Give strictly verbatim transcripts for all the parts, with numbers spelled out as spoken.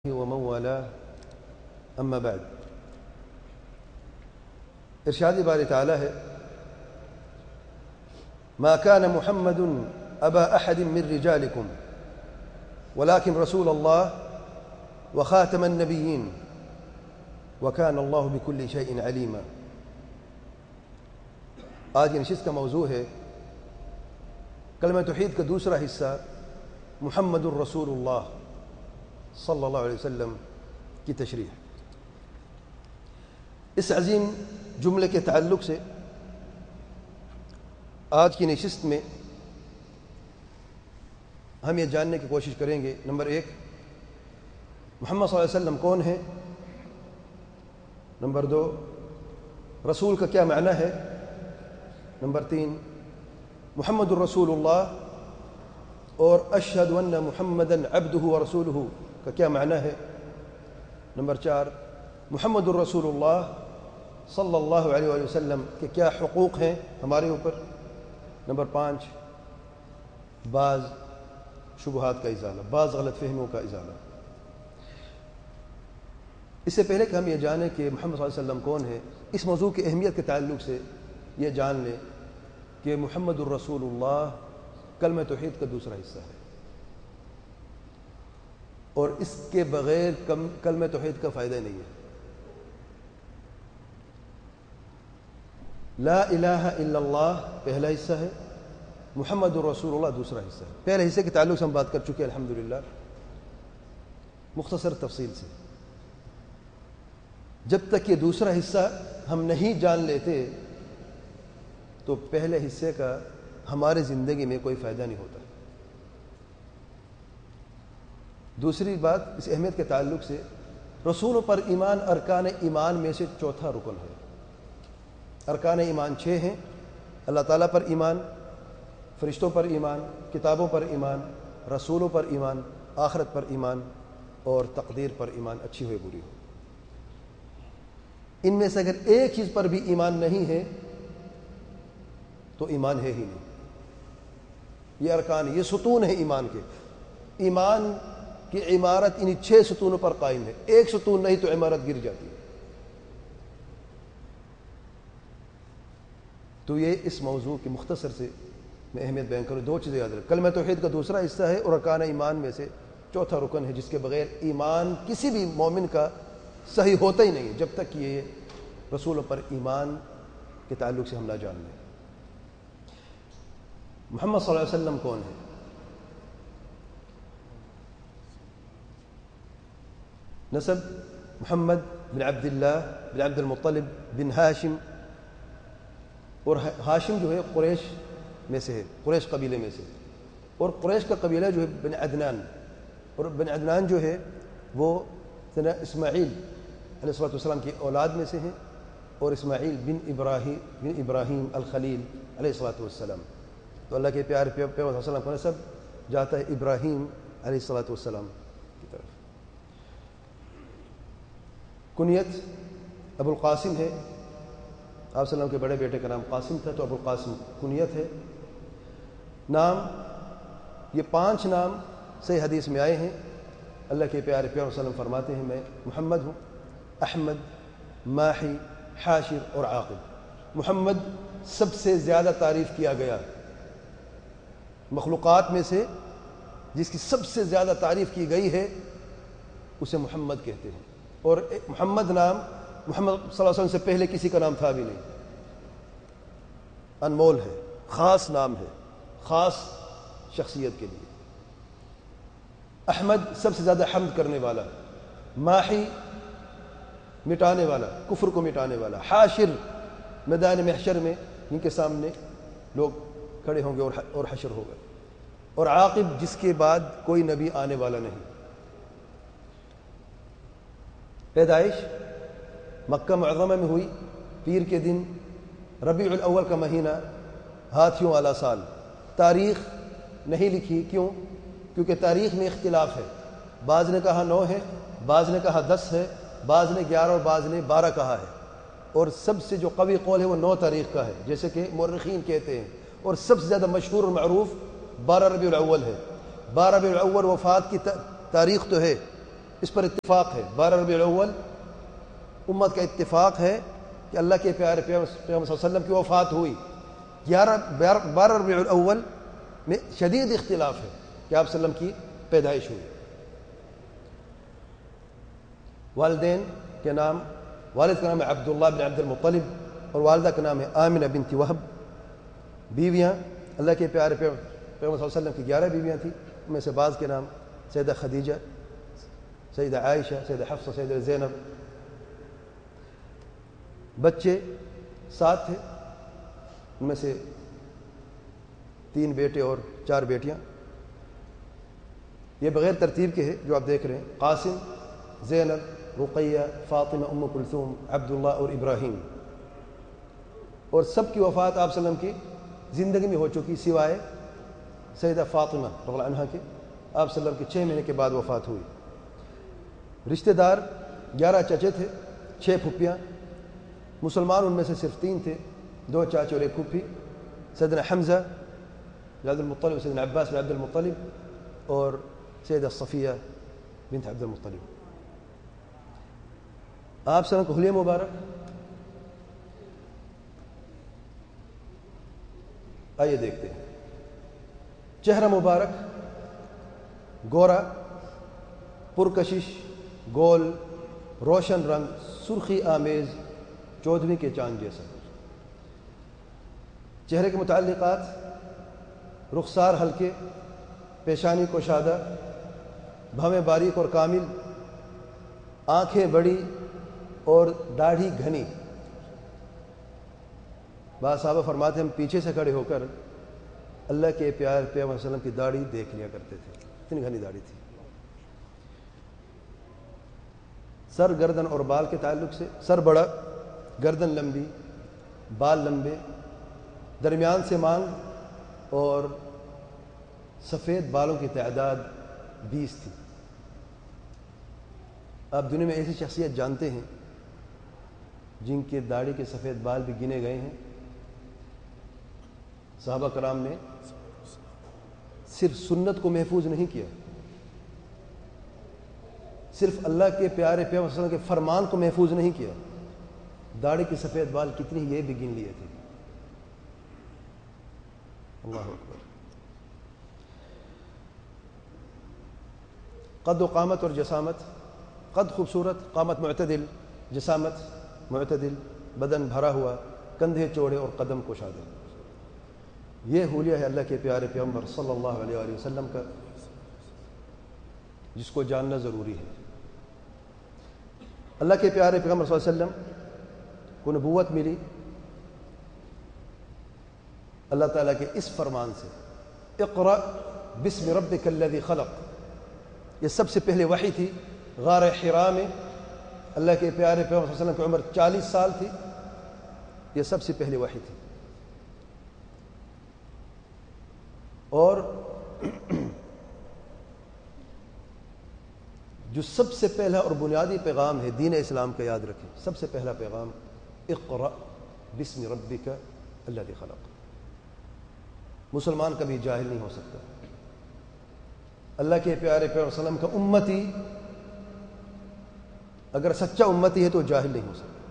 ومن والاه اما بعد. ارشاد باری تعالی ہے ما كان محمد ابا احد من رجالكم ولكن رسول الله وخاتم النبيين وكان الله بكل شيء عليما. آج کی نشست کا موضوع ہے کلمہ توحید کا دوسرا حصہ محمد الرسول اللہ صلی اللہ علیہ وسلم کی تشریح. اس عظیم جملے کے تعلق سے آج کی نشست میں ہم یہ جاننے کی کوشش کریں گے، نمبر ایک، محمد صلی اللہ علیہ وسلم کون ہے؟ نمبر دو، رسول کا کیا معنی ہے؟ نمبر تین، محمد الرسول اللہ اور اشہد ان محمدً عبدہ ورسولہ کا کیا معنی ہے؟ نمبر چار، محمد الرسول اللہ صلی اللہ علیہ وآلہ وسلم کے کیا حقوق ہیں ہمارے اوپر؟ نمبر پانچ، بعض شبہات کا ازالہ، بعض غلط فہمیوں کا ازالہ. اس سے پہلے کہ ہم یہ جانیں کہ محمد صلی اللہ علیہ وسلم کون ہے، اس موضوع کی اہمیت کے تعلق سے یہ جان لیں کہ محمد الرسول اللہ کلمہ توحید کا دوسرا حصہ ہے، اور اس کے بغیر کلمہ توحید کا فائدہ نہیں ہے. لا الہ الا اللہ پہلا حصہ ہے، محمد الرسول اللہ دوسرا حصہ ہے. پہلے حصے کے تعلق سے ہم بات کر چکے ہیں الحمدللہ مختصر تفصیل سے. جب تک یہ دوسرا حصہ ہم نہیں جان لیتے تو پہلے حصے کا ہمارے زندگی میں کوئی فائدہ نہیں ہوتا. دوسری بات اس اہمیت کے تعلق سے، رسولوں پر ایمان ارکان ایمان میں سے چوتھا رکن ہے. ارکان ایمان چھ ہیں: اللہ تعالیٰ پر ایمان، فرشتوں پر ایمان، کتابوں پر ایمان، رسولوں پر ایمان، آخرت پر ایمان اور تقدیر پر ایمان، اچھی ہو بری ہو. ان میں سے اگر ایک چیز پر بھی ایمان نہیں ہے تو ایمان ہے ہی نہیں. یہ ارکان، یہ ستون ہے ایمان کے. ایمان کی عمارت انہی چھ ستونوں پر قائم ہے. ایک ستون نہیں تو عمارت گر جاتی ہے. تو یہ اس موضوع کی مختصر سے میں اہمیت بیان کروں. دو چیزیں یاد رکھیں، کلمہ توحید کا دوسرا حصہ ہے اور ارکان ایمان میں سے چوتھا رکن ہے، جس کے بغیر ایمان کسی بھی مومن کا صحیح ہوتا ہی نہیں ہے جب تک یہ رسولوں پر ایمان کے تعلق سے ہم نہ جان لیں. محمد صلی اللہ علیہ وسلم کون ہے؟ نسب محمد بن عبد اللہ بن عبد المطلب بن ہاشم، اور ہاشم جو ہے قریش میں سے ہے، قریش قبیلے میں سے، اور قریش کا قبیلہ جو ہے بن عدنان، اور بن عدنان جو ہے وہ اسماعیل علیہ الصلوۃ والسلام کی اولاد میں سے ہیں، اور اسماعیل بن ابراہیم بن ابراہیم الخلیل علیہ الصلوۃ والسلام. تو اللہ کے پیارے پیغمبر صلی اللہ علیہ وسلم کا نسب جاتا ہے ابراہیم علیہ الصلوۃ والسلام کی طرف. کنیت ابو القاسم ہے. آپ صلی اللہ علیہ وسلم کے بڑے بیٹے کا نام قاسم تھا تو ابو القاسم کنیت ہے. نام، یہ پانچ نام صحیح حدیث میں آئے ہیں. اللہ کے پیارے پیغمبر صلی اللہ علیہ وسلم فرماتے ہیں میں محمد ہوں، احمد، ماحی، حاشر اور عاقب. محمد سب سے زیادہ تعریف کیا گیا مخلوقات میں سے، جس کی سب سے زیادہ تعریف کی گئی ہے اسے محمد کہتے ہیں. اور محمد نام محمد صلی اللہ علیہ وسلم سے پہلے کسی کا نام تھا بھی نہیں. انمول ہے، خاص نام ہے، خاص شخصیت کے لیے. احمد سب سے زیادہ حمد کرنے والا، ماحی مٹانے والا، کفر کو مٹانے والا، حاشر میدان محشر میں ان کے سامنے لوگ کھڑے ہوں گے اور حشر ہوگا، اور عاقب جس کے بعد کوئی نبی آنے والا نہیں. پیدائش مکہ معظمہ میں ہوئی، پیر کے دن، ربیع الاول کا مہینہ، ہاتھیوں والا سال. تاریخ نہیں لکھی، کیوں؟ کیونکہ تاریخ میں اختلاف ہے. بعض نے کہا نو ہے، بعض نے کہا دس ہے، بعض نے گیارہ اور بعض نے بارہ کہا ہے. اور سب سے جو قوی قول ہے وہ نو تاریخ کا ہے جیسے کہ مورخین کہتے ہیں. اور سب سے زیادہ مشہور اور معروف بارہ ربیع الاول ہے. بارہ ربیع الاول وفات کی تاریخ تو ہے اس پر اتفاق ہے، بارہ ربیع الاول امت کا اتفاق ہے کہ اللہ کے پیارے پیغمبر صلی اللہ علیہ وسلم کی وفات ہوئی۔ گیارہ بارہ ربیع الاول میں شدید اختلاف ہے کہ آپ صلی اللہ علیہ وسلم کی پیدائش ہوئی۔ والدین کے نام، والد کا نام ہے عبداللہ بن عبد المطلب اور والدہ کا نام ہے آمنہ بنت وہب۔ بیویاں اللہ کے پیارے پیغمبر صلی اللہ علیہ وسلم کی گیارہ بیویاں تھیں، ان میں سے بعض کے نام سیدہ خدیجہ، سیدہ عائشہ، سیدہ حفصہ، سیدہ زینب۔ بچے سات تھے، ان میں سے تین بیٹے اور چار بیٹیاں۔ یہ بغیر ترتیب کے ہے جو آپ دیکھ رہے ہیں، قاسم، زینب، رقیہ، فاطمہ، ام کلثوم، عبداللہ اور ابراہیم۔ اور سب کی وفات آپ صلی اللہ علیہ وسلم کی زندگی میں ہو چکی سوائے سیدہ فاطمہ رضی اللہ عنہا کے، آپ صلی اللہ علیہ وسلم کے چھ مہینے کے بعد وفات ہوئی۔ رشتہ دار گیارہ چچے تھے، چھ پھپھیاں۔ مسلمان ان میں سے صرف تین تھے، دو چاچے اور ایک پھپھی، سیدنا حمزہ بن عبد المطلب، سیدنا عباس بن عبد المطلب اور سیدہ صفیہ بنت عبد المطلب۔ آپ صلی اللہ علیہ وسلم کو حلیہ مبارک، آئیے دیکھتے ہیں۔ چہرہ مبارک گورا، پرکشش، گول، روشن رنگ، سرخی آمیز، چودھویں کے چاند جیسا۔ چہرے کے متعلقات: رخسار ہلکے، پیشانی کشادہ، بھویں باریک اور کامل، آنکھیں بڑی اور داڑھی گھنی۔ بعض صحابہ فرماتے ہیں ہم پیچھے سے کھڑے ہو کر اللہ کے پیار پیغمبر صلی اللہ علیہ وسلم کی داڑھی دیکھ لیا کرتے تھے، اتنی گھنی داڑھی تھی۔ سر، گردن اور بال کے تعلق سے: سر بڑا، گردن لمبی، بال لمبے، درمیان سے مانگ اور سفید بالوں کی تعداد بیس تھی۔ آپ دنیا میں ایسی شخصیت جانتے ہیں جن کے داڑھی کے سفید بال بھی گنے گئے ہیں؟ صحابہ کرام نے صرف سنت کو محفوظ نہیں کیا، صرف اللہ کے پیارے پیغمبر صلی اللہ علیہ وسلم کے فرمان کو محفوظ نہیں کیا، داڑھی کے سفید بال کتنی یہ بھی گن لیے تھے۔ اللہ اکبر۔ قد و قامت اور جسامت: قد خوبصورت، قامت معتدل، جسامت معتدل، بدن بھرا ہوا، کندھے چوڑے اور قدم کشادہ۔ یہ حلیہ ہے اللہ کے پیارے پیغمبر صلی اللہ علیہ وآلہ وسلم کا، جس کو جاننا ضروری ہے۔ اللہ کے پیارے پیغمبر صلی اللہ علیہ وسلم کو نبوت ملی اللہ تعالیٰ کے اس فرمان سے، اقرأ بسم ربک الذی خلق۔ یہ سب سے پہلے وحی تھی غار حرا میں۔ اللہ کے پیارے پیغمبر صلی اللہ علیہ وسلم کی عمر چالیس سال تھی، یہ سب سے پہلے وحی تھی۔ اور جو سب سے پہلا اور بنیادی پیغام ہے دین اسلام کا، یاد رکھیں، سب سے پہلا پیغام اقرأ بسم ربک الذی خلق۔ مسلمان کبھی جاہل نہیں ہو سکتا۔ اللہ کے پیارے پیغمبر صلی اللہ علیہ وسلم کا امتی اگر سچا امتی ہے تو جاہل نہیں ہو سکتا۔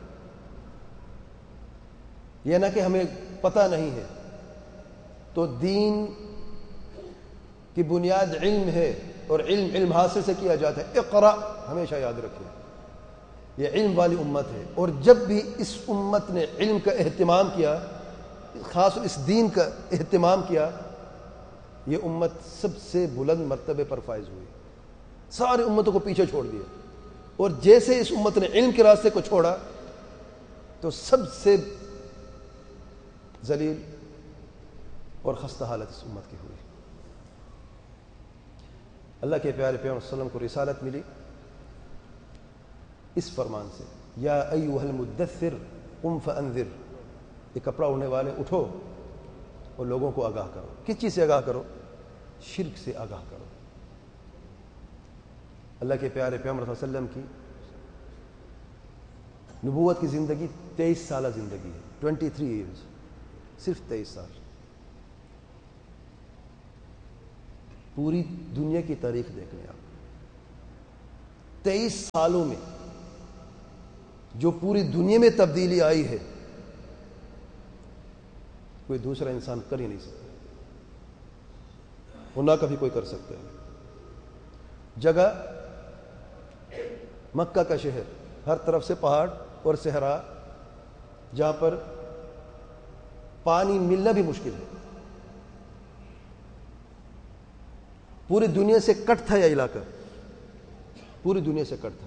یہ نہ کہ ہمیں پتہ نہیں ہے، تو دین کی بنیاد علم ہے اور علم علم حاصل سے کیا جاتا ہے۔ اقرأ ہمیشہ یاد رکھیں، یہ علم والی امت ہے، اور جب بھی اس امت نے علم کا اہتمام کیا، خاص اس دین کا اہتمام کیا، یہ امت سب سے بلند مرتبے پر فائز ہوئی، ساری امتوں کو پیچھے چھوڑ دیا۔ اور جیسے اس امت نے علم کے راستے کو چھوڑا تو سب سے ذلیل اور خستہ حالت اس امت کی ہوئی۔ اللہ کے پیارے پیغمبر صلی اللہ علیہ وسلم کو رسالت ملی اس فرمان سے، یا ایھا المدثر قم فانذر، یہ کپڑا اڑنے والے اٹھو اور لوگوں کو آگاہ کرو۔ کس چیز سے آگاہ کرو؟ شرک سے آگاہ کرو۔ اللہ کے پیارے پیغمبر صلی اللہ علیہ وسلم کی نبوت کی زندگی تیئیس سالہ زندگی ہے، ٹوینٹی تھری ایئرز، صرف تیئیس سال۔ پوری دنیا کی تاریخ دیکھ لیں آپ، تیئیس سالوں میں جو پوری دنیا میں تبدیلی آئی ہے کوئی دوسرا انسان کر ہی نہیں سکتا، وہ نہ کبھی کوئی کر سکتا ہے۔ جگہ مکہ کا شہر، ہر طرف سے پہاڑ اور صحرا، جہاں پر پانی ملنا بھی مشکل ہے، پوری دنیا سے کٹ تھا یہ علاقہ، پوری دنیا سے کٹ تھا۔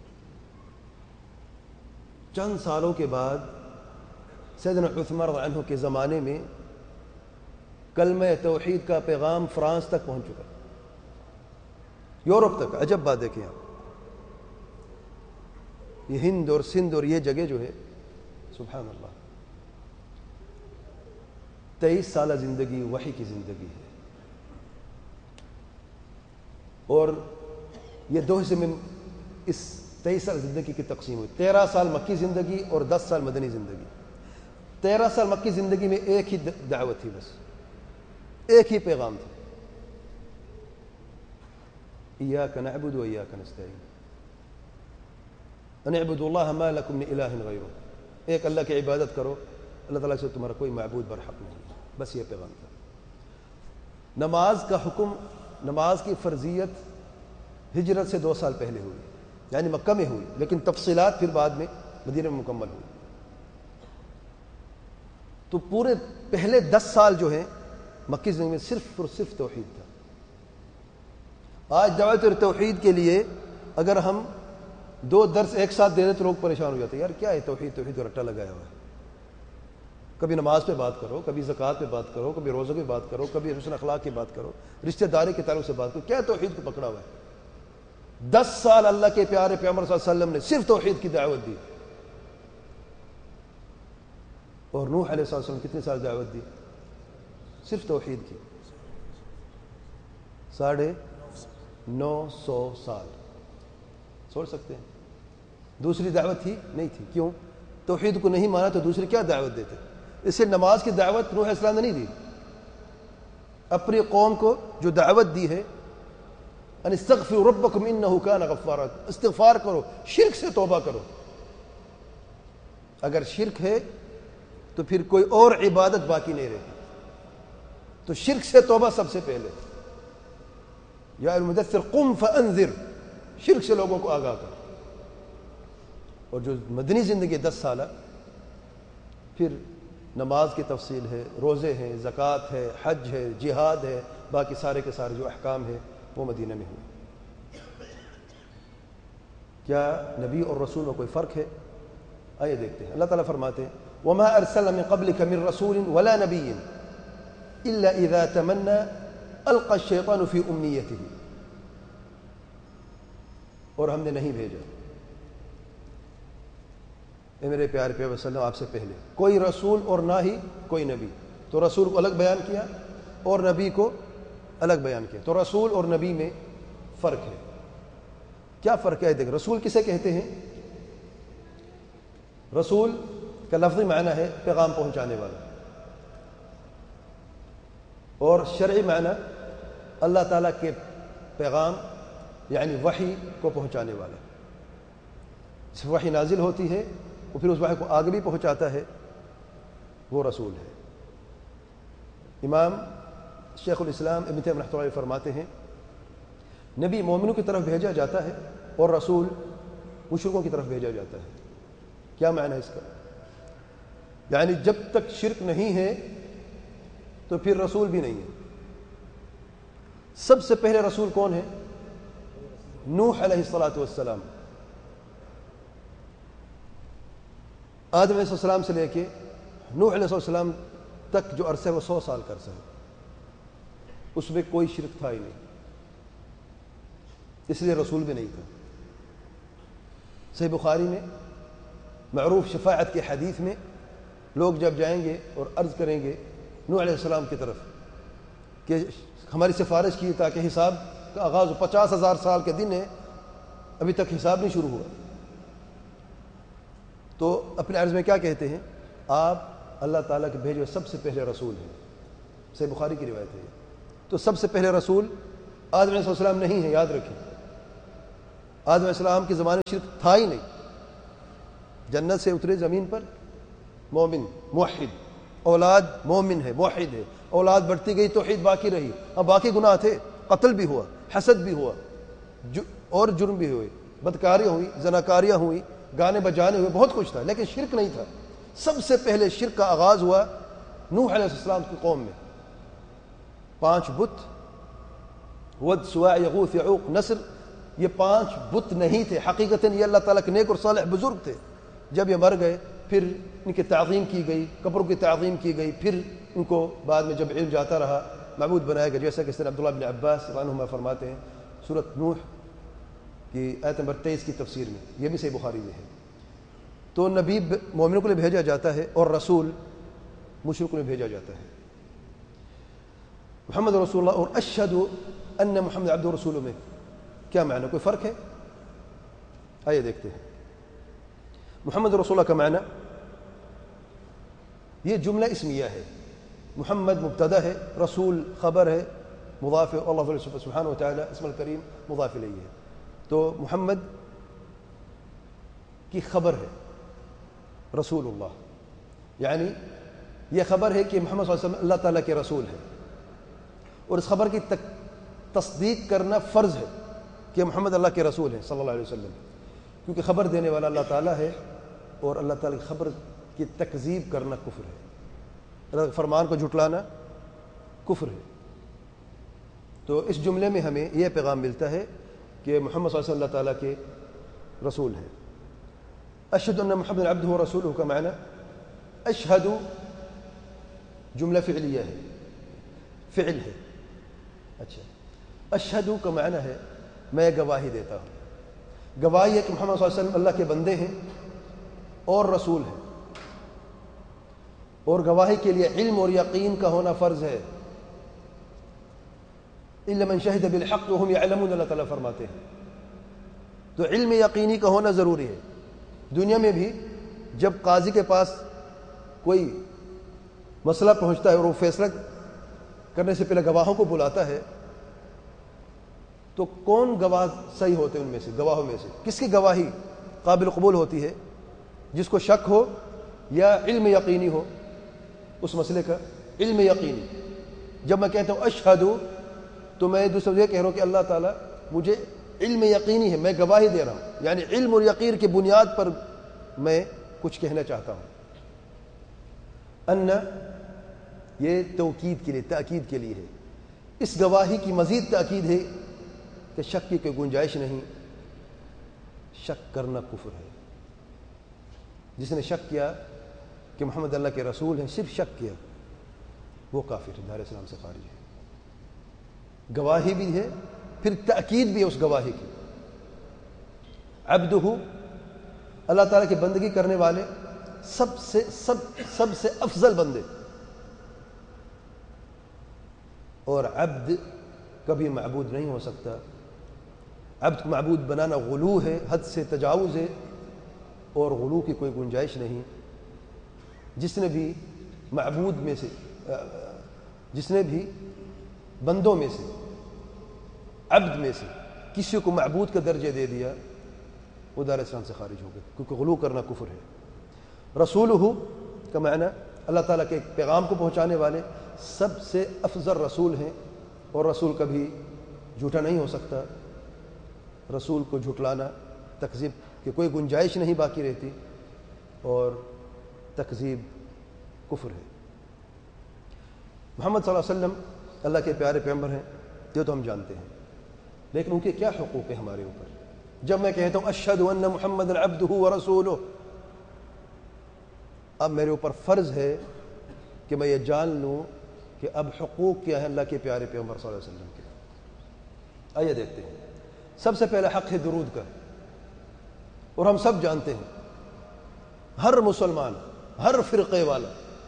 چند سالوں کے بعد سیدنا عثمان رضی اللہ عنہ کے زمانے میں کلمہ توحید کا پیغام فرانس تک پہنچ چکا، یورپ تک۔ عجب بات دیکھیں آپ، یہ ہند اور سندھ اور یہ جگہ جو ہے، سبحان اللہ، تیئیس سالہ زندگی وحی کی زندگی ہے، اور یہ دو حصے میں اس تیئیس سال زندگی کی تقسیم ہوئی۔ تیرہ سال مکی زندگی اور دس سال مدنی زندگی۔ تیرہ سال مکی زندگی میں ایک ہی دعوت تھی، بس ایک ہی پیغام تھا، ایاک نعبد و ایاک نستعین، ان اعبدوا اللہ ما لکم من الہ غیرہ، ایک اللہ کی عبادت کرو، اللہ تعالیٰ سے تمہارا کوئی معبود برحق نہیں، بس یہ پیغام تھا۔ نماز کا حکم، نماز کی فرضیت ہجرت سے دو سال پہلے ہوئی، یعنی مکہ میں ہوئی، لیکن تفصیلات پھر بعد میں مدینہ میں مکمل ہوئی۔ تو پورے پہلے دس سال جو ہیں مکی زندگی میں صرف اور صرف توحید تھا۔ آج دعوت اور توحید کے لیے اگر ہم دو درس ایک ساتھ دے دیں تو لوگ پریشان ہو جاتے ہیں، یار کیا ہے توحید، توحید کا رٹا لگایا ہوا ہے، کبھی نماز پہ بات کرو، کبھی زکوٰۃ پہ بات کرو، کبھی روزوں پہ بات کرو، کبھی حسن اخلاق کی بات کرو، رشتہ داری کے تعلق سے بات کرو، کیا توحید کو پکڑا ہوا ہے؟ دس سال اللہ کے پیارے پیغمبر صلی اللہ علیہ وسلم نے صرف توحید کی دعوت دی، اور نوح علیہ السلام کتنے سال دعوت دی؟ صرف توحید کی ساڑھے نو سو سال۔ سوچ سکتے ہیں دوسری دعوت تھی؟ نہیں تھی۔ کیوں؟ توحید کو نہیں مانا تو دوسری کیا دعوت دیتے؟ اس سے نماز کی دعوت نوح علیہ السلام نے نہیں دی، اپنی قوم کو جو دعوت دی ہے ان استغفروا ربکم انہ کان غفارا، استغفار کرو، شرک سے توبہ کرو۔ اگر شرک ہے تو پھر کوئی اور عبادت باقی نہیں رہتی، تو شرک سے توبہ سب سے پہلے۔ یا المدثر قم فانذر، شرک سے لوگوں کو آگاہ کر۔ اور جو مدنی زندگی دس سالہ، پھر نماز کی تفصیل ہے، روزے ہیں، زکوٰۃ ہے، حج ہے، جہاد ہے، باقی سارے کے سارے جو احکام ہیں وہ مدینہ میں ہوئے۔ کیا نبی اور رسول میں کوئی فرق ہے؟ آئیے دیکھتے ہیں۔ اللہ تعالیٰ فرماتے ہیں وَمَا أَرْسَلْنَا مِن قَبْلِكَ مِن رَّسُولٍ وَلَا نَبِيٍّ إِلَّا إِذَا تَمَنَّى أَلْقَى الشَّيْطَانُ فِي أُمْنِيَّتِهِ، اور ہم نے نہیں بھیجا اے میرے پیارے پیغمبر صلی اللہ علیہ وسلم آپ سے پہلے کوئی رسول اور نہ ہی کوئی نبی۔ تو رسول کو الگ بیان کیا اور نبی کو الگ بیان کیا، تو رسول اور نبی میں فرق ہے۔ کیا فرق ہے؟ دیکھ، رسول کسے کہتے ہیں؟ رسول کا لفظی معنی ہے پیغام پہنچانے والا، اور شرعی معنی اللہ تعالیٰ کے پیغام یعنی وحی کو پہنچانے والا۔ جس وحی نازل ہوتی ہے وہ پھر اس وحی کو آگے بھی پہنچاتا ہے، وہ رسول ہے۔ امام شیخ الاسلام ابن تیمیہ رحمۃ اللہ علیہ فرماتے ہیں نبی مومنوں کی طرف بھیجا جاتا ہے اور رسول مشرکوں کی طرف بھیجا جاتا ہے۔ کیا معنی ہے اس کا؟ یعنی جب تک شرک نہیں ہے تو پھر رسول بھی نہیں ہے۔ سب سے پہلے رسول کون ہے؟ نوح علیہ الصلوۃ والسلام۔ آدم علیہ السلام سے لے کے نوح علیہ السلام تک جو عرصہ ہے وہ سو سال کا عرصہ ہے، اس میں کوئی شرک تھا ہی نہیں، اس لیے رسول بھی نہیں تھا۔ صحیح بخاری میں معروف شفاعت کے حدیث میں لوگ جب جائیں گے اور عرض کریں گے نوح علیہ السلام کی طرف کہ ہماری سفارش کی تاکہ حساب کا آغاز ہو، پچاس ہزار سال کے دن ہے ابھی تک حساب نہیں شروع ہوا، تو اپنے عرض میں کیا کہتے ہیں؟ آپ اللہ تعالیٰ کے بھیجے سب سے پہلے رسول ہیں۔ صحیح بخاری کی روایت ہے۔ تو سب سے پہلے رسول آدم علیہ السلام نہیں ہے، یاد رکھیں۔ آدم علیہ السلام کے زمانے میں شرک تھا ہی نہیں. جنت سے اترے زمین پر مومن موحد، اولاد مومن ہے موحد ہے، اولاد بڑھتی گئی توحید باقی رہی. اب باقی گناہ تھے، قتل بھی ہوا، حسد بھی ہوا، اور جرم بھی ہوئے، بدکاریاں ہوئی، زناکاریاں ہوئی، گانے بجانے ہوئے، بہت کچھ تھا، لیکن شرک نہیں تھا. سب سے پہلے شرک کا آغاز ہوا نوح علیہ السلام کی قوم میں. پانچ بت، ود، سواع، یغوث، یعوق، نصر، یہ پانچ بت نہیں تھے، حقیقتاً یہ اللہ تعالیٰ کے نیک اور صالح بزرگ تھے. جب یہ مر گئے پھر ان کی تعظیم کی گئی، قبروں کی تعظیم کی گئی، پھر ان کو بعد میں جب علم جاتا رہا معبود بنایا گیا. جیسا کہ سر عبداللہ بن عباس رضی اللہ عنہما فرماتے ہیں سورۃ نوح کی آیت نمبر تیئیس کی تفسیر میں، یہ بھی صحیح بخاری میں ہے. تو نبی مومنوں کے لیے بھیجا جاتا ہے اور رسول مشرکوں کے لیے بھیجا جاتا ہے. محمد رسول اللہ اور اشہد ان محمد عبدہ رسولہ میں کیا معنی، کوئی فرق ہے؟ آئیے دیکھتے ہیں. محمد رسول اللہ کا معنی، یہ جملہ اسمیہ ہے. محمد مبتدا ہے، رسول خبر ہے، مضاف اللہ سبحانہ و تعالی اسم الکریم مضاف الیہ ہے. تو محمد کی خبر ہے رسول اللہ، یعنی یہ خبر ہے کہ محمد صلی اللہ علیہ وسلم اللہ تعالیٰ کے رسول ہے، اور اس خبر کی تصدیق کرنا فرض ہے کہ محمد اللہ کے رسول ہیں صلی اللہ علیہ وسلم، کیونکہ خبر دینے والا اللہ تعالیٰ ہے، اور اللہ تعالیٰ کی خبر کی تکذیب کرنا کفر ہے، اللہ کے فرمان کو جھٹلانا کفر ہے. تو اس جملے میں ہمیں یہ پیغام ملتا ہے کہ محمد صلی اللہ علیہ وسلم اللہ تعالیٰ کے رسول ہیں. اشہد ان محمد عبدہ و رسولہ کا معنی، اشہد جملہ فعلیہ ہے، فعل ہے. اچھا، اشہد کا معنی ہے میں گواہی دیتا ہوں. گواہی ہے کہ محمد صلی اللہ علیہ وسلم اللہ کے بندے ہیں اور رسول ہیں، اور گواہی کے لیے علم اور یقین کا ہونا فرض ہے. الا من شہد بالحق وهم يعلمون، اللہ تعالیٰ فرماتے ہیں. تو علم یقینی کا ہونا ضروری ہے. دنیا میں بھی جب قاضی کے پاس کوئی مسئلہ پہنچتا ہے اور وہ فیصلہ کرنے سے پہلے گواہوں کو بلاتا ہے، تو کون گواہ صحیح ہوتے ہیں؟ ان میں سے گواہوں میں سے کس کی گواہی قابل قبول ہوتی ہے؟ جس کو شک ہو یا علم یقینی ہو اس مسئلے کا. علم یقینی، جب میں کہتا ہوں اشہد تو میں دوسرے یہ کہہ رہا ہوں کہ اللہ تعالیٰ مجھے علم یقینی ہے، میں گواہی دے رہا ہوں، یعنی علم اور یقین کی بنیاد پر میں کچھ کہنا چاہتا ہوں. ان یہ توکید کے لیے، تاکید کے لیے ہے. اس گواہی کی مزید تاکید ہے کہ شک کی کوئی گنجائش نہیں، شک کرنا کفر ہے. جس نے شک کیا کہ محمد اللہ کے رسول ہیں، صرف شک کیا، وہ کافر ہے، دار اسلام سے خارج ہے. گواہی بھی ہے، پھر تاکید بھی ہے اس گواہی کی. عبدہ، اللہ تعالیٰ کی بندگی کرنے والے سب سے سب سب سے افضل بندے. اور عبد کبھی معبود نہیں ہو سکتا. عبد کو معبود بنانا غلو ہے، حد سے تجاوز ہے، اور غلو کی کوئی گنجائش نہیں. جس نے بھی معبود میں سے جس نے بھی بندوں میں سے، عبد میں سے کسی کو معبود کا درجہ دے دیا، وہ دار اسلام سے خارج ہو گئے، کیونکہ غلو کرنا کفر ہے. رسولہ کا معنی اللہ تعالیٰ کے پیغام کو پہنچانے والے سب سے افضل رسول ہیں، اور رسول کبھی جھوٹا نہیں ہو سکتا. رسول کو جھٹلانا، تکذیب کی کوئی گنجائش نہیں باقی رہتی، اور تکذیب کفر ہے. محمد صلی اللہ علیہ وسلم اللہ کے پیارے پیغمبر ہیں، یہ تو ہم جانتے ہیں، لیکن ان کے کیا حقوق ہیں ہمارے اوپر؟ جب میں کہتا ہوں اشہد ان محمد عبدہ ورسولہ، اب میرے اوپر فرض ہے کہ میں یہ جان لوں کہ اب حقوق کیا ہیں اللہ کے پیارے پیغمبر صلی اللہ علیہ وسلم کے. آئیے دیکھتے ہیں. سب سے پہلا حق ہے درود کا، اور ہم سب جانتے ہیں ہر مسلمان، ہر فرقے والا،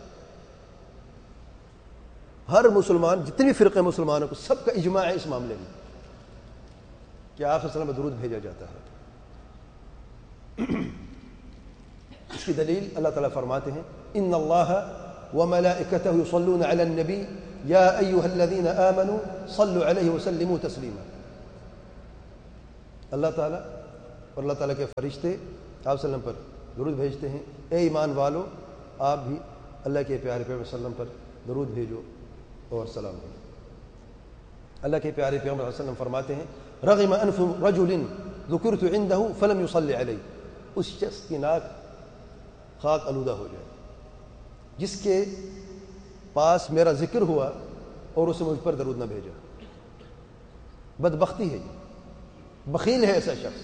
ہر مسلمان، جتنے بھی فرقے مسلمانوں کو، سب کا اجماع ہے اس معاملے میں کہ آپ صلی اللہ علیہ وسلم میں درود بھیجا جاتا ہے. اس کی دلیل اللہ تعالیٰ فرماتے ہیں ان اللہ وملائکتہ یصلون علی النبی یا ایھا الذین آمنوا صلوا علیہ وسلموا تسلیما. اللہ تعالیٰ اور اللہ تعالیٰ کے فرشتے آپ صلی اللہ علیہ وسلم پر درود بھیجتے ہیں، اے ایمان والو آپ بھی اللہ کے پیارے پیغمبر صلی اللہ علیہ وسلم پر درود بھیجو اور سلام بھیجو۔ اللہ کے پیارے پیغمبر صلی اللہ علیہ وسلم فرماتے ہیں رغم انف رجل ذکرت عنده فلم يصلي علی، اس شخص کی ناک خاک آلودہ ہو جائے جس کے پاس میرا ذکر ہوا اور اسے مجھ پر درود نہ بھیجا۔ بدبختی ہے، یہ بخیل ہے ایسا شخص۔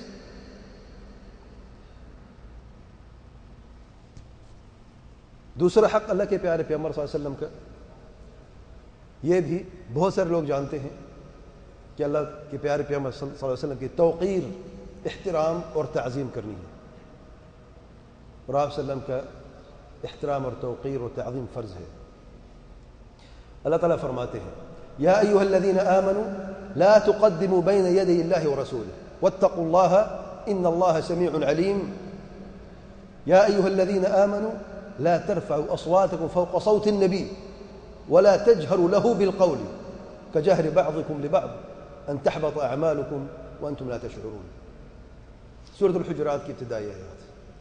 دوسرا حق اللہ کے پیارے پیغمبر صلی اللہ علیہ وسلم کا، یہ بھی بہت سارے لوگ جانتے ہیں کہ اللہ کے پیارے پیغمبر صلی اللہ علیہ وسلم کی توقیر، احترام اور تعظیم کرنی ہے، اور آپ صلی اللہ علیہ وسلم کا احترام اور توقیر اور تعظیم فرض ہے۔ اللہ تعالیٰ فرماتے ہیں یا ایھا الذین آمنوا لا تقدموا بین یدی اللہ ورسولہ واتقوا اللہ ان اللہ سمیع علیم۔ یا ایھا الذین آمنوا لا ترفعوا اصواتکم فوق صوت النبی ولا تجهروا له بالقول كجهر بعضكم لبعض ان تحبط اعمالكم وانتم لا تشعرون۔ سورۃ الحجرات کی ابتدائی آیات۔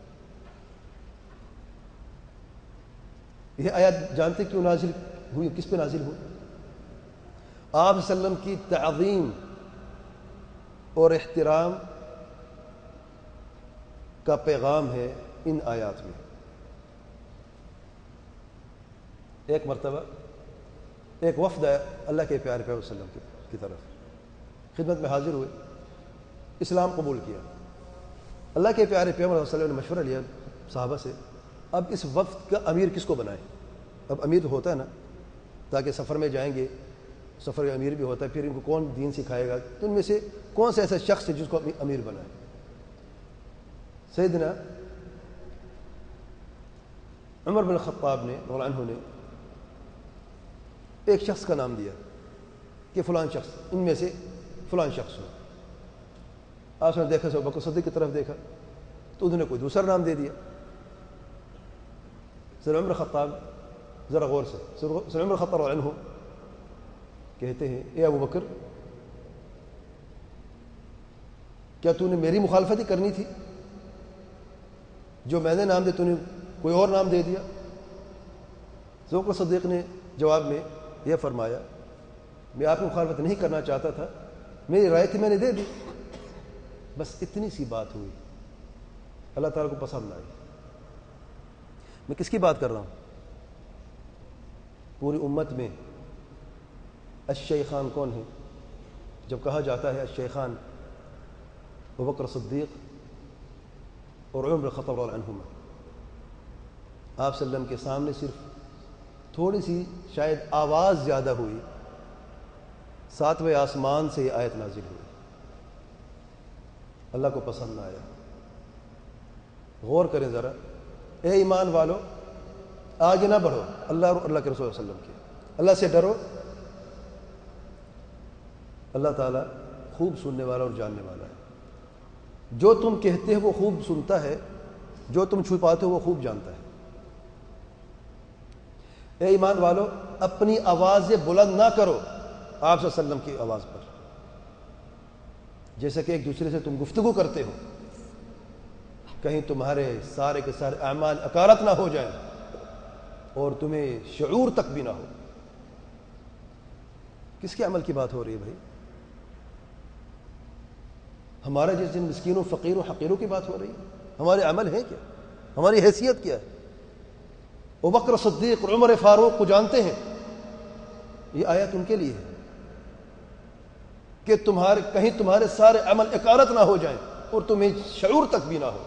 یہ آیات جانتے کیوں نازل ہوئی، کس پہ نازل ہوئی؟ آپ صلی اللہ علیہ وسلم کی تعظیم اور احترام کا پیغام ہے ان آیات میں۔ ایک مرتبہ ایک وفد اللہ کے پیارے پیغمبر صلی اللہ علیہ وسلم کی طرف خدمت میں حاضر ہوئے، اسلام قبول کیا۔ اللہ کے پیارے پیغمبر صلی اللہ علیہ وسلم نے مشورہ لیا صحابہ سے، اب اس وفد کا امیر کس کو بنائیں؟ اب امیر ہوتا ہے نا، تاکہ سفر میں جائیں گے، سفر کا امیر بھی ہوتا ہے، پھر ان کو کون دین سکھائے گا، تو ان میں سے کون سا ایسا شخص ہے جس کو امیر بنائے؟ سیدنا عمر بن الخطاب نے رضی اللہ عنہ نے ایک شخص کا نام دیا کہ فلان شخص، ان میں سے فلان شخص ہو۔ آپ نے دیکھا ابو بکر صدیق کی طرف دیکھا تو انہوں نے کوئی دوسرا نام دے دیا۔ سر عمر خطاب ذرا غور سے، سر عمر خطاب رضی اللہ عنہ کہتے ہیں اے ابو بکر، کیا تو نے میری مخالفت ہی کرنی تھی؟ جو میں نے نام دیا تو نے کوئی اور نام دے دیا۔ سر بکر صدیق نے جواب میں یہ فرمایا میں آپ کی مخالفت نہیں کرنا چاہتا تھا، میری رائے تھی میں نے دے دی، بس اتنی سی بات ہوئی، اللہ تعالیٰ کو پسند نہ آئی۔ میں کس کی بات کر رہا ہوں؟ پوری امت میں الشیخان کون ہیں؟ جب کہا جاتا ہے الشیخان ابوبکر صدیق اور عمر بن الخطاب رضی اللہ عنہما، آپ صلی اللہ علیہ وسلم کے سامنے صرف تھوڑی سی شاید آواز زیادہ ہوئی، ساتویں آسمان سے یہ آیت نازل ہوئی، اللہ کو پسند نہ آیا۔ غور کریں ذرا، اے ایمان والو آگے نہ بڑھو، اللہ اور اللہ کے رسول صلی اللہ علیہ وسلم کے، اللہ سے ڈرو۔ اللہ تعالیٰ خوب سننے والا اور جاننے والا ہے، جو تم کہتے ہو وہ خوب سنتا ہے، جو تم چھپاتے ہو وہ خوب جانتا ہے۔ اے ایمان والو اپنی آوازیں بلند نہ کرو آپ صلی اللہ علیہ وسلم کی آواز پر، جیسے کہ ایک دوسرے سے تم گفتگو کرتے ہو، کہیں تمہارے سارے کے سارے اعمال اکارت نہ ہو جائیں اور تمہیں شعور تک بھی نہ ہو۔ کس کے عمل کی بات ہو رہی ہے بھائی؟ ہمارے جس جن مسکینوں فقیروں حقیروں کی بات ہو رہی ہے؟ ہمارے عمل ہیں کیا؟ ہماری حیثیت کیا ہے؟ ابو بکر صدیق اور عمر فاروق کو جانتے ہیں، یہ آیت ان کے لیے ہے کہ تمہارے کہیں تمہارے سارے عمل اکارت نہ ہو جائیں اور تمہیں شعور تک بھی نہ ہو،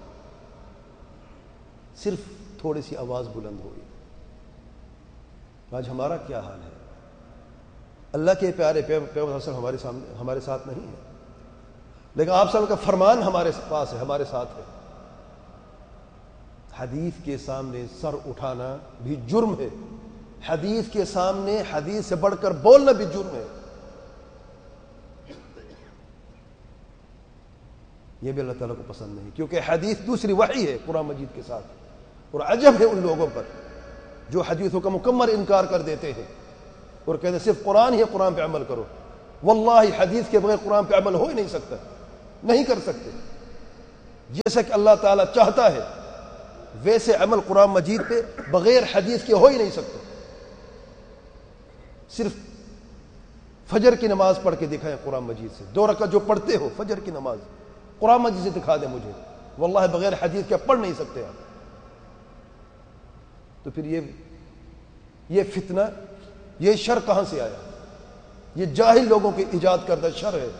صرف تھوڑی سی آواز بلند ہوئی۔ آج ہمارا کیا حال ہے؟ اللہ کے پیارے پیغمبر صلی ہمارے سامنے ہمارے ساتھ نہیں ہے، لیکن آپ صلی اللہ علیہ وسلم کا فرمان ہمارے پاس ہے، ہمارے ساتھ ہے۔ حدیث کے سامنے سر اٹھانا بھی جرم ہے، حدیث کے سامنے حدیث سے بڑھ کر بولنا بھی جرم ہے۔ یہ بھی اللہ تعالیٰ کو پسند نہیں، کیونکہ حدیث دوسری وحی ہے قرآن مجید کے ساتھ، اور عجب ہے ان لوگوں پر جو حدیثوں کا مکمل انکار کر دیتے ہیں اور کہتے ہیں صرف قرآن ہی ہے، قرآن پہ عمل کرو۔ واللہ حدیث کے بغیر قرآن پہ عمل ہو ہی نہیں سکتا، نہیں کر سکتے۔ جیسا کہ اللہ تعالیٰ چاہتا ہے ویسے عمل قرآن مجید پہ بغیر حدیث کے ہو ہی نہیں سکتا. صرف فجر کی نماز پڑھ کے دکھائیں قرآن مجید سے، دو رکعت جو پڑھتے ہو فجر کی نماز قرآن مجید سے دکھا دیں مجھے، واللہ بغیر حدیث کے پڑھ نہیں سکتے آپ. تو پھر یہ یہ فتنہ، یہ شر کہاں سے آیا؟ یہ جاہل لوگوں کے ایجاد کردہ شر ہے،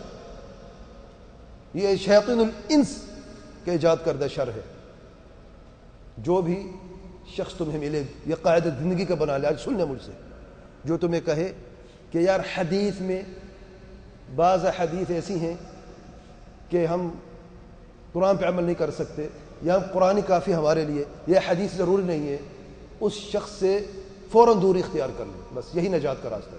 یہ شیاطین الانس کے ایجاد کردہ شر ہے. جو بھی شخص تمہیں ملے یہ قاعدہ زندگی کا بنا لے، آج سن لیں مجھ سے، جو تمہیں کہے کہ یار حدیث میں بعض حدیث ایسی ہیں کہ ہم قرآن پہ عمل نہیں کر سکتے، یا ہم قرآن کافی ہمارے لیے، یہ حدیث ضروری نہیں ہے، اس شخص سے فوراً دوری اختیار کر لیں. بس یہی نجات کا راستہ ہے.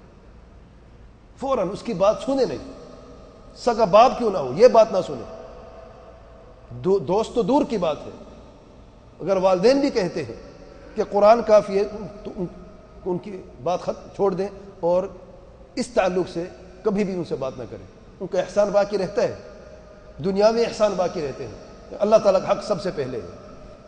فوراً اس کی بات سنیں نہیں، سگا باپ کیوں نہ ہو یہ بات نہ سنیں. دو دوست تو دور کی بات ہے، اگر والدین بھی کہتے ہیں کہ قرآن کافی ہے تو ان, ان کی بات خط چھوڑ دیں اور اس تعلق سے کبھی بھی ان سے بات نہ کریں. ان کا احسان باقی رہتا ہے، دنیاوی احسان باقی رہتے ہیں. اللہ تعالیٰ کا حق سب سے پہلے ہے.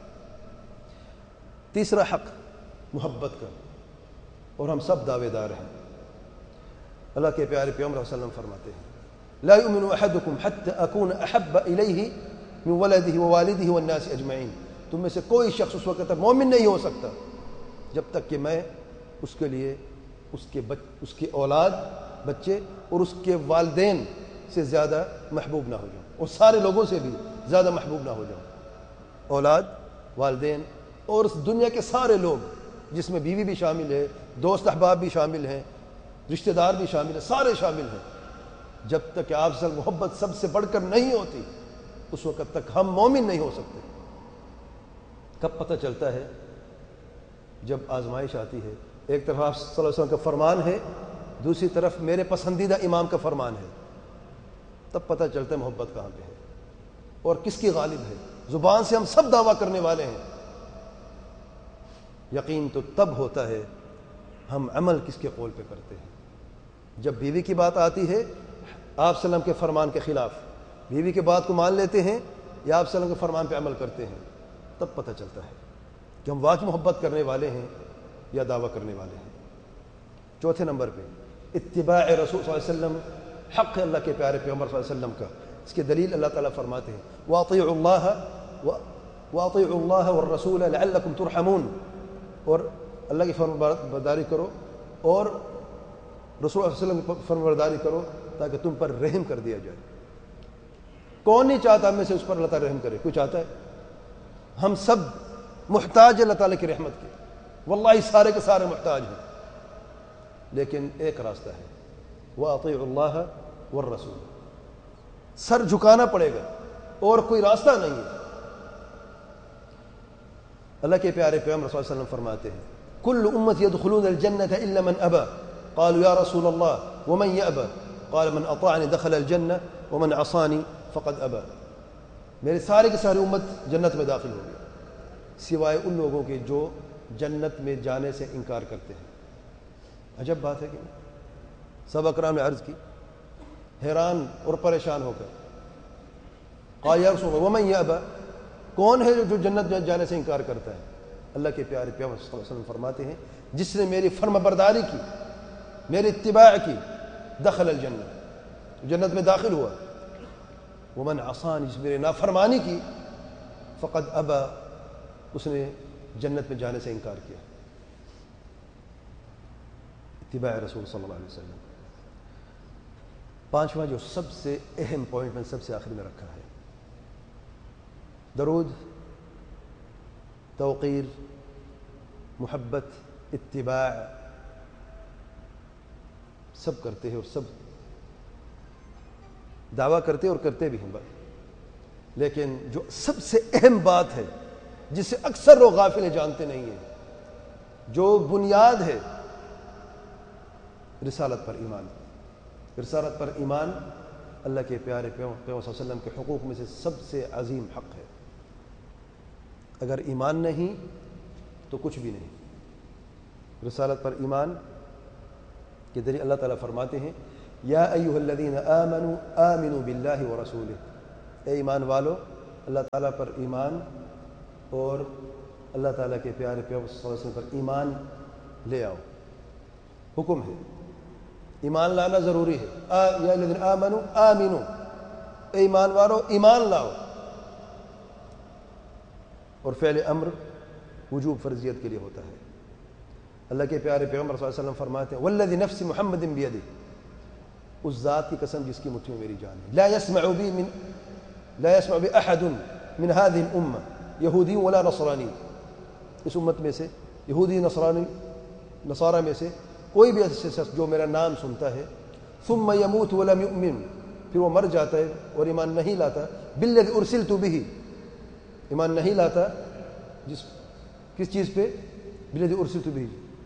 تیسرا حق محبت کا، اور ہم سب دعوے دار ہیں. اللہ کے پیارے پیغمبر صلی اللہ علیہ وسلم فرماتے ہیں لا يؤمن احدكم حتى اكون احب اليه من ولده ووالده والناس اجمعين. تم میں سے کوئی شخص اس وقت تک مومن نہیں ہو سکتا جب تک کہ میں اس کے لیے اس کے بچ اس کی اولاد بچے اور اس کے والدین سے زیادہ محبوب نہ ہو جاؤں، اور سارے لوگوں سے بھی زیادہ محبوب نہ ہو جاؤں. اولاد، والدین اور اس دنیا کے سارے لوگ، جس میں بیوی بھی شامل ہے، دوست احباب بھی شامل ہیں، رشتہ دار بھی شامل ہیں، سارے شامل ہیں. جب تک کہ آپ سے محبت سب سے بڑھ کر نہیں ہوتی اس وقت تک ہم مومن نہیں ہو سکتے. کب پتہ چلتا ہے؟ جب آزمائش آتی ہے. ایک طرف آپ صلی اللہ علیہ وسلم کا فرمان ہے، دوسری طرف میرے پسندیدہ امام کا فرمان ہے. تب پتہ چلتا ہے محبت کہاں پہ ہے اور کس کی غالب ہے. زبان سے ہم سب دعویٰ کرنے والے ہیں، یقین تو تب ہوتا ہے ہم عمل کس کے قول پہ کرتے ہیں. جب بیوی کی بات آتی ہے آپ صلی اللہ علیہ وسلم کے فرمان کے خلاف، بیوی کی بات کو مان لیتے ہیں یا آپ صلی اللہ علیہ وسلم کے فرمان پہ عمل کرتے ہیں، تب پتہ چلتا ہے کہ ہم واقعی محبت کرنے والے ہیں یا دعویٰ کرنے والے ہیں. چوتھے نمبر پہ اتباع رسول صلی اللہ علیہ وسلم حق ہے اللہ کے پیارے پیغمبر صلی اللہ علیہ وسلم کا. اس کی دلیل اللہ تعالیٰ فرماتے ہیں وَأَطِيعُوا اللَّهَ وَأَطِيعُوا اللَّهَ وَالرَّسُولَ لَعَلَّكُمْ تُرْحَمُونَ. اور اللہ کی فرمانبرداری کرو اور رسول اللہ علیہ وسلم کی فرمانبرداری کرو تاکہ تم پر رحم کر دیا جائے. کون نہیں چاہتا ہم میں سے اس پر اللہ تعالیٰ رحم کرے؟ کوئی چاہتا ہے؟ ہم سب محتاج ہیں اللہ تعالیٰ کی رحمت کے، واللہ سارے کے سارے محتاج ہیں. لیکن ایک راستہ ہے وَأَطِيعُوا اللَّهَ وَالرَّسُولَ. سر جھکانا پڑے گا اور کوئی راستہ نہیں ہے. اللہ کے پیارے پیغمبر صلی اللہ علیہ وسلم فرماتے ہیں کل امت يدخلون الجنة الا من ابى. قالوا یا رسول اللہ ومن يأبى؟ قال من اطاعني دخل الجنة ومن عصاني فقد ابى. میرے سارے کی ساری امت جنت میں داخل ہوگی سوائے ان لوگوں کے جو جنت میں جانے سے انکار کرتے ہیں. عجب بات ہے کہ سب اکرام نے عرض کی حیران اور پریشان ہو کر، قال یا رسول اللہ ومن يأبى؟ کون ہے جو جنت میں جانے سے انکار کرتا ہے؟ اللہ کے پیارے پیغمبر صلی اللہ علیہ وسلم فرماتے ہیں جس نے میری فرما برداری کی، میری اتباع کی، دخل الجنہ، جنت میں داخل ہوا. ومن عصانی، جس میرے نافرمانی کی، فقد ابا، اس نے جنت میں جانے سے انکار کیا. اتباع رسول صلی اللہ علیہ وسلم. پانچواں جو سب سے اہم پوائنٹ میں سب سے آخر میں رکھا ہے، درود، توقیر، محبت، اتباع سب کرتے ہیں اور سب دعویٰ کرتے اور کرتے بھی ہیں. لیکن جو سب سے اہم بات ہے جسے اکثر لوگ غافل جانتے نہیں ہیں، جو بنیاد ہے، رسالت پر ایمان. رسالت پر ایمان اللہ کے پیارے پیغمبر صلی اللہ علیہ وسلم کے حقوق میں سے سب سے عظیم حق ہے. اگر ایمان نہیں تو کچھ بھی نہیں. رسالت پر ایمان کے ذریعے اللہ تعالیٰ فرماتے ہیں یا ایھا الذین آمنوا آمنوا باللہ ورسولہ. اے ایمان والو اللہ تعالیٰ پر ایمان اور اللہ تعالیٰ کے پیارے پیغمبر صلی اللہ علیہ وسلم پر ایمان لے آؤ، حکم ہے، ایمان لانا ضروری ہے۔ یا الذین آمنوا آمنوا، اے ایمان والو ایمان لاؤ، اور فعل امر وجوب فرضیت کے لیے ہوتا ہے۔ اللہ کے پیارے پیغمبر صلی اللہ علیہ وسلم فرماتے ہیں والذی نفس محمد بیدہ، اس ذات کی قسم جس کی مٹھی میں میری جان ہے، لا يسمع بی من لا يسمع بأحد من هذه الأمة یہودی ولا نصرانی، اس امت میں سے یہودی نصرانی نصارہ میں سے کوئی بھی ایسا شخص جو میرا نام سنتا ہے ثم يموت ولم يؤمن، پھر وہ مر جاتا ہے اور ایمان نہیں لاتا، بالذی ارسلت به، ایمان نہیں لاتا جس کس چیز پہ؟ بالذی ارسلت به،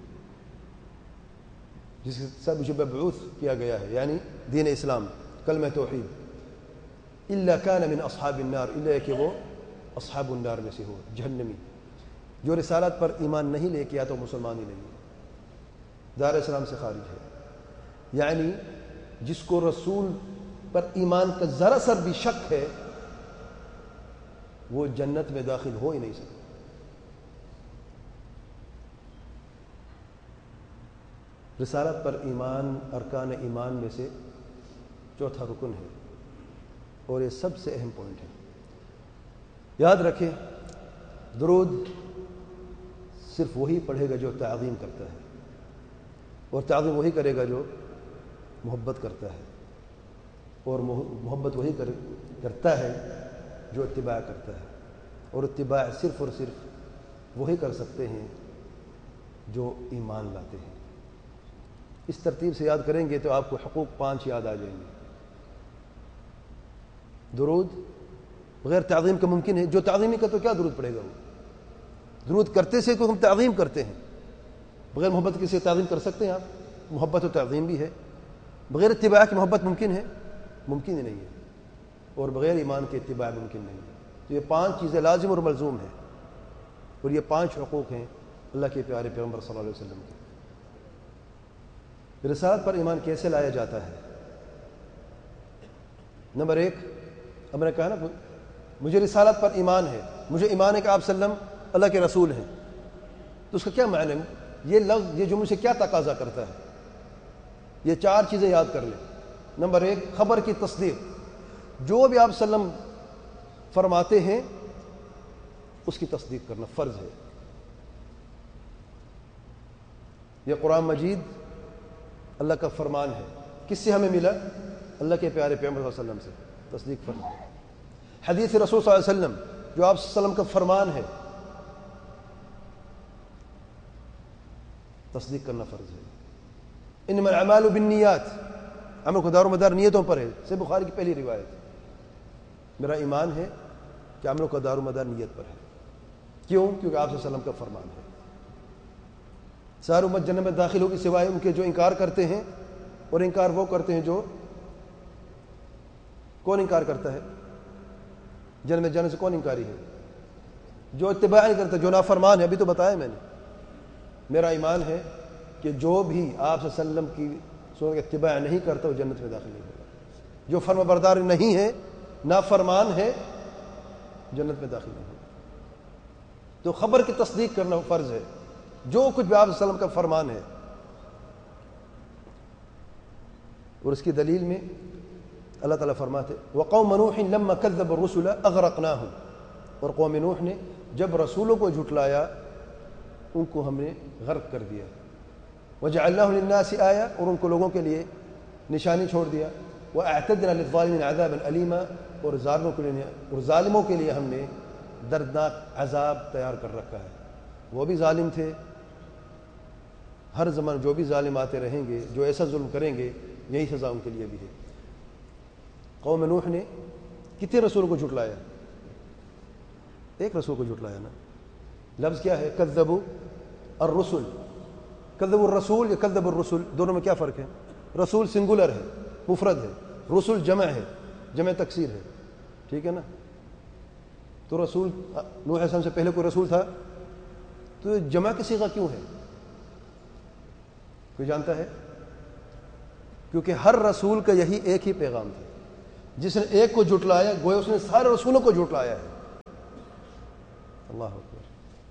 جس کے ساتھ مجھے مبعوث کیا گیا ہے، یعنی دین اسلام، کلمہ توحید، الا کان من اصحاب النار، الا کہ وہ اصحاب النار میں سے ہو، جہنمی۔ جو رسالت پر ایمان نہیں لے کے آیا تو مسلمان ہی نہیں ہے، دار اسلام سے خارج ہے۔ یعنی جس کو رسول پر ایمان کا ذرا سر بھی شک ہے وہ جنت میں داخل ہو ہی نہیں سکتا۔ رسالت پر ایمان ارکان ایمان میں سے چوتھا رکن ہے، اور یہ سب سے اہم پوائنٹ ہے۔ یاد رکھیں، درود صرف وہی پڑھے گا جو تعظیم کرتا ہے، اور تعظیم وہی کرے گا جو محبت کرتا ہے، اور محبت وہی کرتا ہے جو اتباع کرتا ہے، اور اتباع صرف اور صرف وہی کر سکتے ہیں جو ایمان لاتے ہیں۔ اس ترتیب سے یاد کریں گے تو آپ کو حقوق پانچ یاد آ جائیں گے۔ درود بغیر تعظیم کا ممکن ہے، جو تعظیمی کا تو کیا درود پڑے گا؟ وہ درود کرتے سے کو ہم تعظیم کرتے ہیں، بغیر محبت کسی تعظیم کر سکتے ہیں آپ؟ محبت و تعظیم بھی ہے، بغیر اتباع کی محبت ممکن ہے؟ ممکن ہی نہیں ہے، اور بغیر ایمان کے اتباع ممکن نہیں ہے۔ تو یہ پانچ چیزیں لازم اور ملزوم ہیں، اور یہ پانچ حقوق ہیں اللہ کے پیارے پیغمبر صلی اللہ علیہ وسلم کے۔ رسالت پر ایمان کیسے لایا جاتا ہے؟ نمبر ایک، اب میں نے کہا نا مجھے رسالت پر ایمان ہے، مجھے ایمان ہے کہ آپ صلی اللہ علیہ وسلم اللہ کے رسول ہیں، تو اس کا کیا معنی ہے؟ یہ لفظ یہ جملے سے کیا تقاضا کرتا ہے؟ یہ چار چیزیں یاد کر لیں۔ نمبر ایک، خبر کی تصدیق، جو بھی آپ صلی اللہ علیہ وسلم فرماتے ہیں اس کی تصدیق کرنا فرض ہے۔ یہ قرآن مجید اللہ کا فرمان ہے، کس سے ہمیں ملا؟ اللہ کے پیارے پیغمبر صلی اللہ علیہ وسلم سے، تصدیق فرض ہے۔ حدیث رسول صلی اللہ علیہ وسلم جو آپ صلی اللہ علیہ وسلم کا فرمان ہے، تصدیق کرنا فرض ہے۔ انما الاعمال بالنیات، عمل کو دار و مدار نیتوں پر ہے، سے بخاری کی پہلی روایت۔ میرا ایمان ہے کہ عمل کا دار و مدار نیت پر ہے۔ کیوں؟ کیونکہ آپ صلی اللہ علیہ وسلم کا فرمان ہے۔ ساری امت جنت میں داخل ہوگی سوائے ان کے جو انکار کرتے ہیں، اور انکار وہ کرتے ہیں جو، کون انکار کرتا ہے جنت میں جانے سے؟ کون انکاری ہے؟ جو اتباع نہیں کرتا، جو نافرمان ہے۔ ابھی تو بتایا میں نے، میرا ایمان ہے کہ جو بھی آپ صلی اللہ علیہ وسلم کی سنت اتباع نہیں کرتا وہ جنت میں داخل نہیں ہوگا۔ جو فرما بردار نہیں ہے، نافرمان ہے، جنت میں داخل نہیں ہوگا۔ تو خبر کی تصدیق کرنا فرض ہے، جو کچھ بھی آپ صلی اللہ علیہ وسلم کا فرمان ہے۔ اور اس کی دلیل میں اللہ تعالیٰ فرماتے وَقَوْمَ نُوحٍ لَمَّا كَذَّبَ الرُّسُلَ أَغْرَقْنَاهُمْ، اور قوم نوح نے جب رسولوں کو جھٹلایا ان کو ہم نے غرق کر دیا۔ وَجَعَلْنَاهُ لِلنَّاسِ آیَةً، اور ان کو لوگوں کے لیے نشانی چھوڑ دیا۔ وَأَعْتَدْنَا لِلظَّالِمِينَ عَذَابًا أَلِيمًا، اور ظالموں کے لیے اور ظالموں کے لیے ہم نے دردناک عذاب تیار کر رکھا ہے۔ وہ بھی ظالم تھے، ہر زمان جو بھی ظالم آتے رہیں گے، جو ایسا ظلم کریں گے، یہی سزا ان کے لیے بھی ہے۔ قوم نوح نے کتنے رسول کو جھٹلایا؟ ایک رسول کو جھٹلایا نا۔ لفظ کیا ہے؟ کذبوا الرسل، کذبوا الرسول یا کذبوا الرسل، دونوں میں کیا فرق ہے؟ رسول سنگولر ہے، مفرد ہے، رسول جمع ہے، جمع تکسیر ہے، ٹھیک ہے نا؟ تو رسول نوح علیہ السلام سے پہلے کوئی رسول تھا تو جمع کی صیغہ کیوں ہے؟ کوئی جانتا ہے؟ کیونکہ ہر رسول کا یہی ایک ہی پیغام تھا، جس نے ایک کو جھٹلایا گویا اس نے سارے رسولوں کو جھٹلایا ہے۔ اللہ اکبر.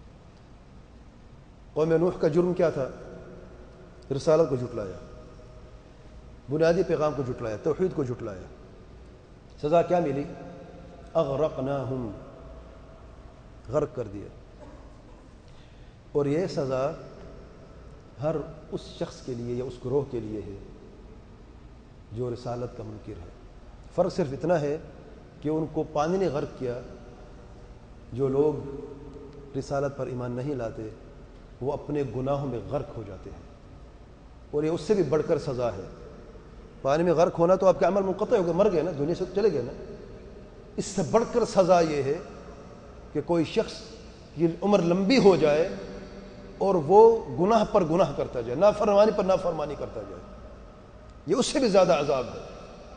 قوم نوح کا جرم کیا تھا؟ رسالت کو جھٹلایا، بنیادی پیغام کو جھٹلایا، توحید کو جھٹلایا. سزا کیا ملی؟ اغرقناہم، غرق کر دیا. اور یہ سزا ہر اس شخص کے لیے یا اس گروہ کے لیے ہے جو رسالت کا منکر ہے. فرق صرف اتنا ہے کہ ان کو پانی نے غرق کیا. جو لوگ رسالت پر ایمان نہیں لاتے وہ اپنے گناہوں میں غرق ہو جاتے ہیں، اور یہ اس سے بھی بڑھ کر سزا ہے. پانی میں غرق ہونا تو آپ کے عمل منقطع ہو گئے، مر گئے نا، دنیا سے چلے گئے نا. اس سے بڑھ کر سزا یہ ہے کہ کوئی شخص کی عمر لمبی ہو جائے اور وہ گناہ پر گناہ کرتا جائے، نافرمانی پر نافرمانی کرتا جائے. یہ اس سے بھی زیادہ عذاب ہے.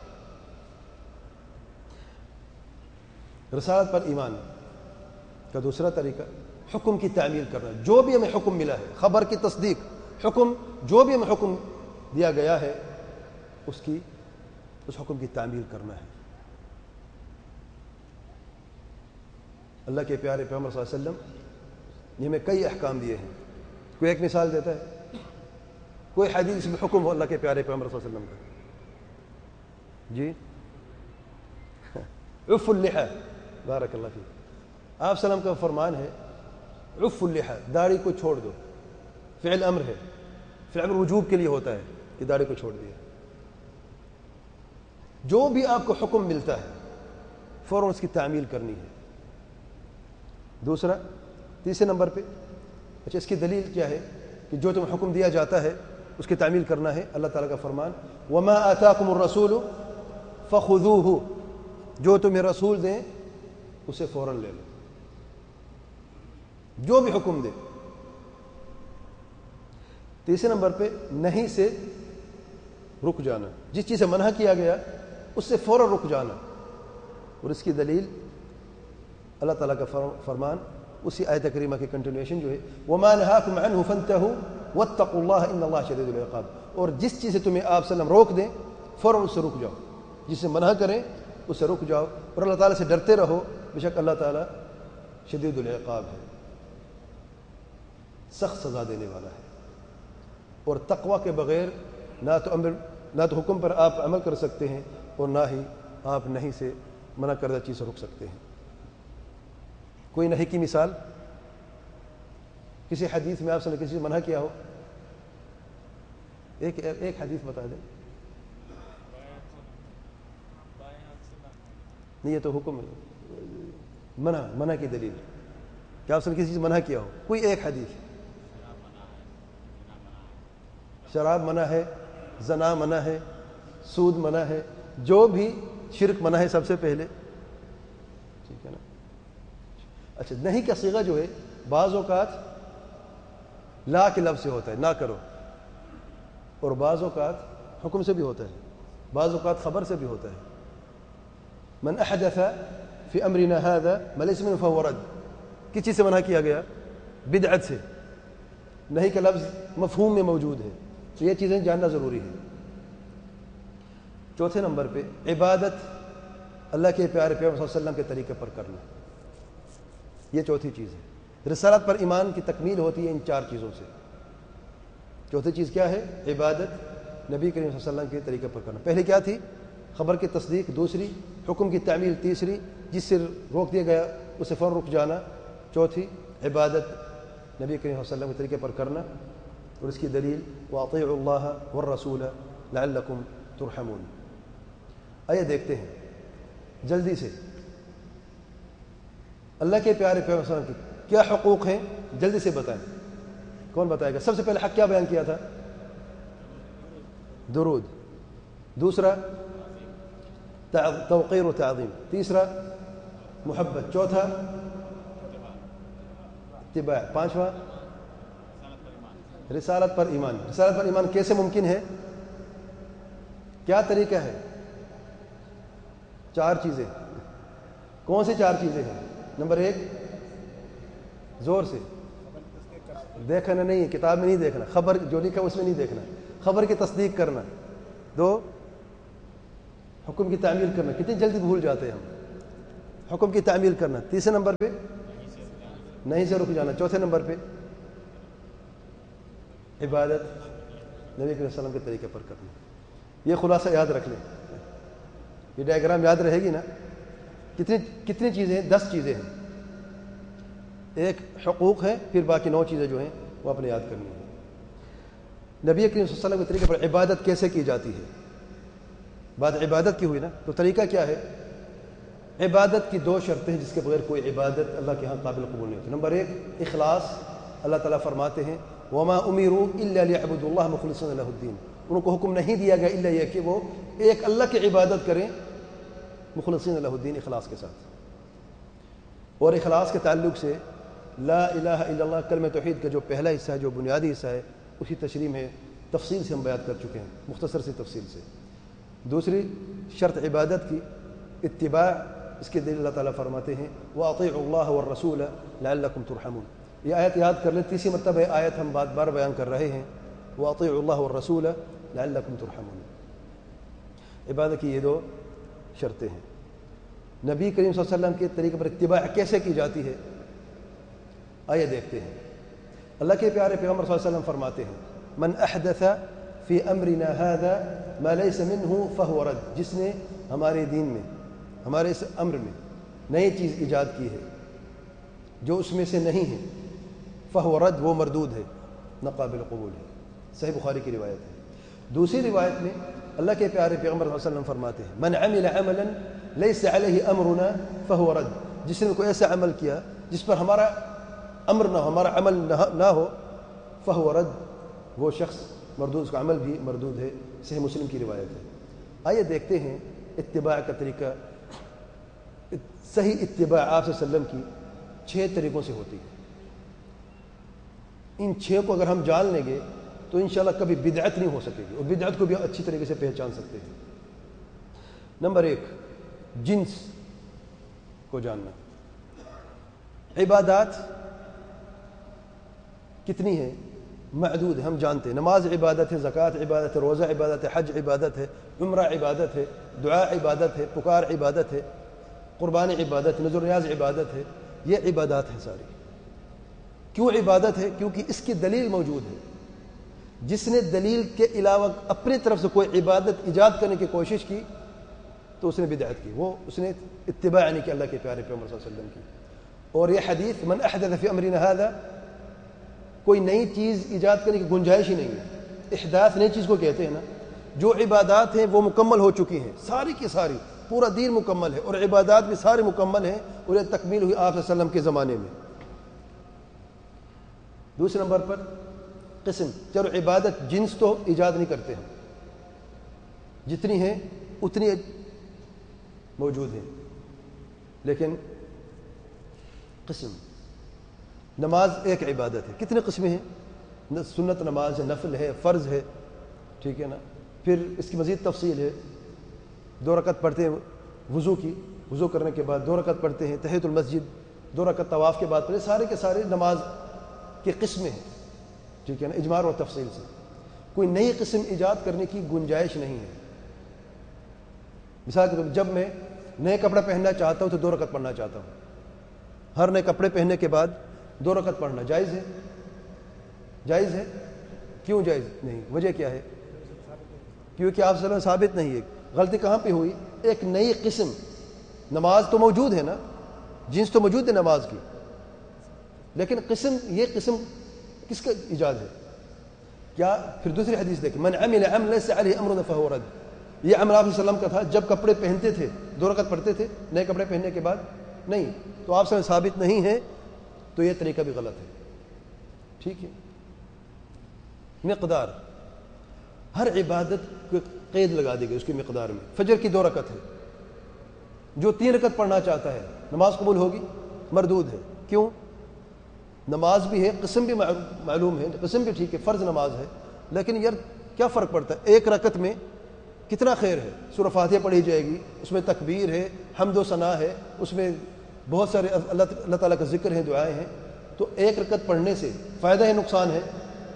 رسالت پر ایمان کا دوسرا طریقہ حکم کی تعمیل کرنا. جو بھی ہمیں حکم ملا ہے، خبر کی تصدیق، حکم، جو بھی ہمیں حکم دیا گیا ہے اس کی اس حکم کی تعمیل کرنا ہے. اللہ کے پیارے پیغمبر صلی اللہ علیہ وسلم نے ہمیں کئی احکام دیے ہیں. کوئی ایک مثال دیتا ہے، کوئی حدیث میں حکم ہو اللہ کے پیارے پیغمبر صلی اللہ علیہ وسلم کا؟ جی عف اللحى، بارک اللہ فیک. آپ سلام کا فرمان ہے عف اللحى، داڑھی کو چھوڑ دو. فعل امر ہے، فعل امر وجوب کے لیے ہوتا ہے کہ داڑھی کو چھوڑ دیا. جو بھی آپ کو حکم ملتا ہے فوراً اس کی تعمیل کرنی ہے. دوسرا، تیسرے نمبر پہ، اچھا اس کی دلیل کیا ہے کہ جو تمہیں حکم دیا جاتا ہے اس کی تعمیل کرنا ہے؟ اللہ تعالیٰ کا فرمان وما آتاکم الرسول فخذوہ، جو تمہیں رسول دیں اسے فوراً لے لو. جو بھی حکم دے. تیسرے نمبر پہ نہیں سے رک جانا، جس چیز سے منع کیا گیا اس سے فوراً رک جانا. اور اس کی دلیل اللہ تعالیٰ کا فرمان اسی آیت کریمہ کی کنٹینویشن جو ہے وما نہاکم عنہ فانتہوا واتقوا اللہ ان اللہ شدید العقاب. اور جس چیز سے تمہیں آپ صلی اللہ علیہ وسلم روک دیں فوراً اس سے رک جاؤ، جس سے منع کریں اس سے رک جاؤ. اور اللہ تعالیٰ سے ڈرتے رہو، بے شک اللہ تعالیٰ شدید العقاب ہے، سخت سزا دینے والا ہے. اور تقوی کے بغیر نہ تو امر نہ تو حکم پر آپ عمل کر سکتے ہیں اور نہ ہی آپ نہیں سے منع کردہ چیز سے رک سکتے ہیں. کوئی نہیں کی مثال، کسی حدیث میں آپ سے کسی سے منع کیا ہو؟ ایک ایک حدیث بتا دیں. نہیں، یہ تو حکم ہے، منع منع کی دلیل کہ آپ سے کسی سے منع کیا ہو. کوئی ایک حدیث. شراب منع ہے، زنا منع ہے، سود منع ہے، جو بھی شرک منع ہے سب سے پہلے. ٹھیک ہے نا. اچھا نہیں کا صیغہ جو ہے بعض اوقات لا کے لفظ سے ہوتا ہے، نہ کرو، اور بعض اوقات حکم سے بھی ہوتا ہے، بعض اوقات خبر سے بھی ہوتا ہے. من احدث فی امرنا هذا ما ليس منه فهو رد. کس چیز سے منع کیا گیا؟ بدعت سے. نہیں کا لفظ مفہوم میں موجود ہے، تو یہ چیزیں جاننا ضروری ہے. چوتھے نمبر پہ عبادت اللہ کے پیارے پیغمبر صلی اللہ علیہ وسلم کے طریقے پر کرنا. یہ چوتھی چیز ہے. رسالت پر ایمان کی تکمیل ہوتی ہے ان چار چیزوں سے. چوتھی چیز کیا ہے؟ عبادت نبی کریم صلی اللہ علیہ وسلم کے طریقے پر کرنا. پہلے کیا تھی؟ خبر کی تصدیق. دوسری حکم کی تعمیل. تیسری جس سے روک دیا گیا اسے فوراً رک جانا. چوتھی عبادت نبی کریم صلی اللہ علیہ وسلم کے طریقے پر کرنا. اور اس کی دلیل وَأَطِيعُوا اللَّهَ وَالرَّسُولَ لَعَلَّكُمْ تُرْحَمُونَ. آئیے دیکھتے ہیں جلدی سے اللہ کے پیارے پیغمبر صلی اللہ علیہ وسلم کی کیا حقوق ہیں، جلدی سے بتائیں. کون بتائے گا؟ سب سے پہلے حق کیا بیان کیا تھا؟ درود. دوسرا توقیر و تعظیم. تیسرا محبت. چوتھا اتباع. پانچواں رسالت پر ایمان. رسالت پر ایمان کیسے ممکن ہے؟ کیا طریقہ ہے؟ چار چیزیں. کون سی چار چیزیں ہیں؟ نمبر ایک، زور سے دیکھنا نہیں ہے، کتاب میں نہیں دیکھنا، خبر جو لکھا اس میں نہیں دیکھنا، خبر کی تصدیق کرنا. دو، حکم کی تعمیل کرنا. کتنی جلدی بھول جاتے ہیں ہم. حکم کی تعمیل کرنا. تیسرے نمبر پہ نہیں سے رک جانا. چوتھے نمبر پہ عبادت نبی کریم صلی اللہ علیہ وسلم کے طریقے پر کرنا. یہ خلاصہ یاد رکھ لیں, یہ ڈائیگرام یاد رہے گی نا. کتنی کتنی چیزیں ہیں؟ دس چیزیں ہیں. ایک حقوق ہے, پھر باقی نو چیزیں جو ہیں وہ اپنے یاد کرنی ہیں. نبی کریم صلی اللہ علیہ وسلم کے طریقے پر عبادت کیسے کی جاتی ہے؟ بات عبادت کی ہوئی نا, تو طریقہ کیا ہے؟ عبادت کی دو شرطیں ہیں جس کے بغیر کوئی عبادت اللہ کے ہاں قابل قبول نہیں ہوتی. نمبر ایک, اخلاص. اللہ تعالیٰ فرماتے ہیں وما امروا الا ليعبدوا الله مخلصين له الدين. ان کو حکم نہیں دیا گیا الا یہ کہ وہ ایک اللہ کی عبادت کریں مخلصین له الدین, اخلاص کے ساتھ. اور اخلاص کے تعلق سے لا الہ الا اللہ کلمہ توحید کا جو پہلا حصہ ہے, جو بنیادی حصہ ہے, اسی تشریح میں تفصیل سے ہم بیان کر چکے ہیں, مختصر سی تفصیل سے. دوسری شرط عبادت کی اتباع. اس کے دلیل اللہ تعالیٰ فرماتے ہیں وَأَطِيعُوا اللَّهَ وَالرَّسُولَ لَعَلَّكُمْ تُرْحَمُونَ. یہ آیت یاد کر لیں, تیسری مرتبہ آیت ہم بار بار بیان کر رہے ہیں. وَأَطِيعُوا اللَّهَ وَالرَّسُولَ لَعَلَّكُمْ تُرْحَمُونَ. عبادت کی یہ دو شرطیں ہیں. نبی کریم صلی اللہ علیہ وسلم کے طریقے پر اتباع کیسے کی جاتی ہے؟ آئیے دیکھتے ہیں. اللہ کے پیارے پیغمبر صلی اللہ علیہ وسلم فرماتے ہیں من احدث فی امرنا هذا ما ليس منه فهو رد. جس نے ہمارے دین میں, ہمارے اس امر میں نئی چیز ایجاد کی ہے جو اس میں سے نہیں ہے, فہو رد, وہ مردود ہے, ناقابل قبول ہے. صحیح بخاری کی روایت ہے. دوسری روایت میں اللہ کے پیارے پیغمبر صلی اللہ علیہ وسلم فرماتے ہیں من عمل عملا لیس علیہ امرنا فہو رد. جس نے کوئی ایسا عمل کیا جس پر ہمارا امر نہ ہو, ہمارا عمل نہ ہو, فہو رد, وہ شخص مردود, اس کا عمل بھی مردود ہے. صحیح مسلم کی روایت ہے. آئیے دیکھتے ہیں اتباع کا طریقہ. صحیح اتباع آپ صلی اللہ علیہ وسلم کی چھ طریقوں سے ہوتی ہے. ان چھ کو اگر ہم جان لیں گے تو انشاءاللہ کبھی بدعت نہیں ہو سکے گی, اور بدعت کو بھی اچھی طریقے سے پہچان سکتے ہیں. نمبر ایک, جنس کو جاننا. عبادات کتنی ہیں؟ محدود ہے, ہم جانتے ہیں. نماز عبادت ہے, زکوٰۃ عبادت ہے, روزہ عبادت ہے, حج عبادت ہے, عمرہ عبادت ہے, دعا عبادت ہے, پکار عبادت ہے, قربانی عبادت, نذر نیاز عبادت ہے. یہ عبادات ہیں ساری. کیوں عبادت ہے؟ کیونکہ اس کی دلیل موجود ہے. جس نے دلیل کے علاوہ اپنی طرف سے کوئی عبادت ایجاد کرنے کی کوشش کی تو اس نے بدعت کی, وہ اس نے اتباع نہیں کی اللہ کے پیارے پیغمبر صلی اللہ علیہ وسلم کی. اور یہ حدیث من احدث فی امرنا ھذا, کوئی نئی چیز ایجاد کرنے کی گنجائش ہی نہیں ہے. احداث نئی چیز کو کہتے ہیں نا. جو عبادات ہیں وہ مکمل ہو چکی ہیں, ساری کی ساری, پورا دین مکمل ہے, اور عبادات بھی سارے مکمل ہیں, اور یہ تکمیل ہوئی آپ صلی اللہ علیہ وسلم کے زمانے میں. دوسرے نمبر پر قسم. چلو عبادت جنس تو ایجاد نہیں کرتے ہیں, جتنی ہیں اتنی موجود ہیں, لیکن قسم. نماز ایک عبادت ہے. کتنے قسمیں ہیں؟ سنت نماز ہے, نفل ہے, فرض ہے, ٹھیک ہے نا. پھر اس کی مزید تفصیل ہے. دو رکعت پڑھتے ہیں وضو کی, وضو کرنے کے بعد دو رکعت پڑھتے ہیں تحیۃ المسجد, دو رکعت طواف کے بعد پڑھتے. سارے کے سارے نماز کی قسمیں ہیں, ٹھیک ہے نا, اجمال اور تفصیل سے. کوئی نئی قسم ایجاد کرنے کی گنجائش نہیں ہے. مثال کے طور پر جب میں نئے کپڑا پہننا چاہتا ہوں تو دو رکعت پڑھنا چاہتا ہوں. ہر نئے کپڑے پہننے کے بعد دو رکعت پڑھنا جائز ہے؟ جائز ہے؟ کیوں جائز نہیں؟ وجہ کیا ہے؟ کیونکہ آپ صلی اللہ علیہ وسلم ثابت نہیں ہے. غلطی کہاں پہ ہوئی؟ ایک نئی قسم. نماز تو موجود ہے نا, جنس تو موجود ہے نماز کی, لیکن قسم, یہ قسم کس کا ایجاد ہے؟ کیا پھر دوسری حدیث دیکھیں من عمل عملا لیس علیہ امرنا فہو رد. یہ عمل آپ صلی اللہ علیہ وسلم کا تھا جب کپڑے پہنتے تھے, دو رکعت پڑھتے تھے نئے کپڑے پہننے کے بعد, نہیں. تو آپ صلی اللہ علیہ وسلم ثابت نہیں ہے, تو یہ طریقہ بھی غلط ہے. ٹھیک ہے. مقدار, ہر عبادت کو قید لگا دی گئی اس کی مقدار میں. فجر کی دو رکعت ہے, جو تین رکعت پڑھنا چاہتا ہے نماز قبول ہوگی؟ مردود ہے. کیوں؟ نماز بھی ہے, قسم بھی معلوم ہے, قسم بھی ٹھیک ہے, فرض نماز ہے, لیکن یار کیا فرق پڑتا ہے؟ ایک رکعت میں کتنا خیر ہے. سورہ فاتحہ پڑھی جائے گی, اس میں تکبیر ہے, حمد و ثنا ہے, اس میں بہت سارے اللہ اللہ تعالیٰ کا ذکر ہے, دعائیں ہیں. تو ایک رکعت پڑھنے سے فائدہ ہے نقصان ہے؟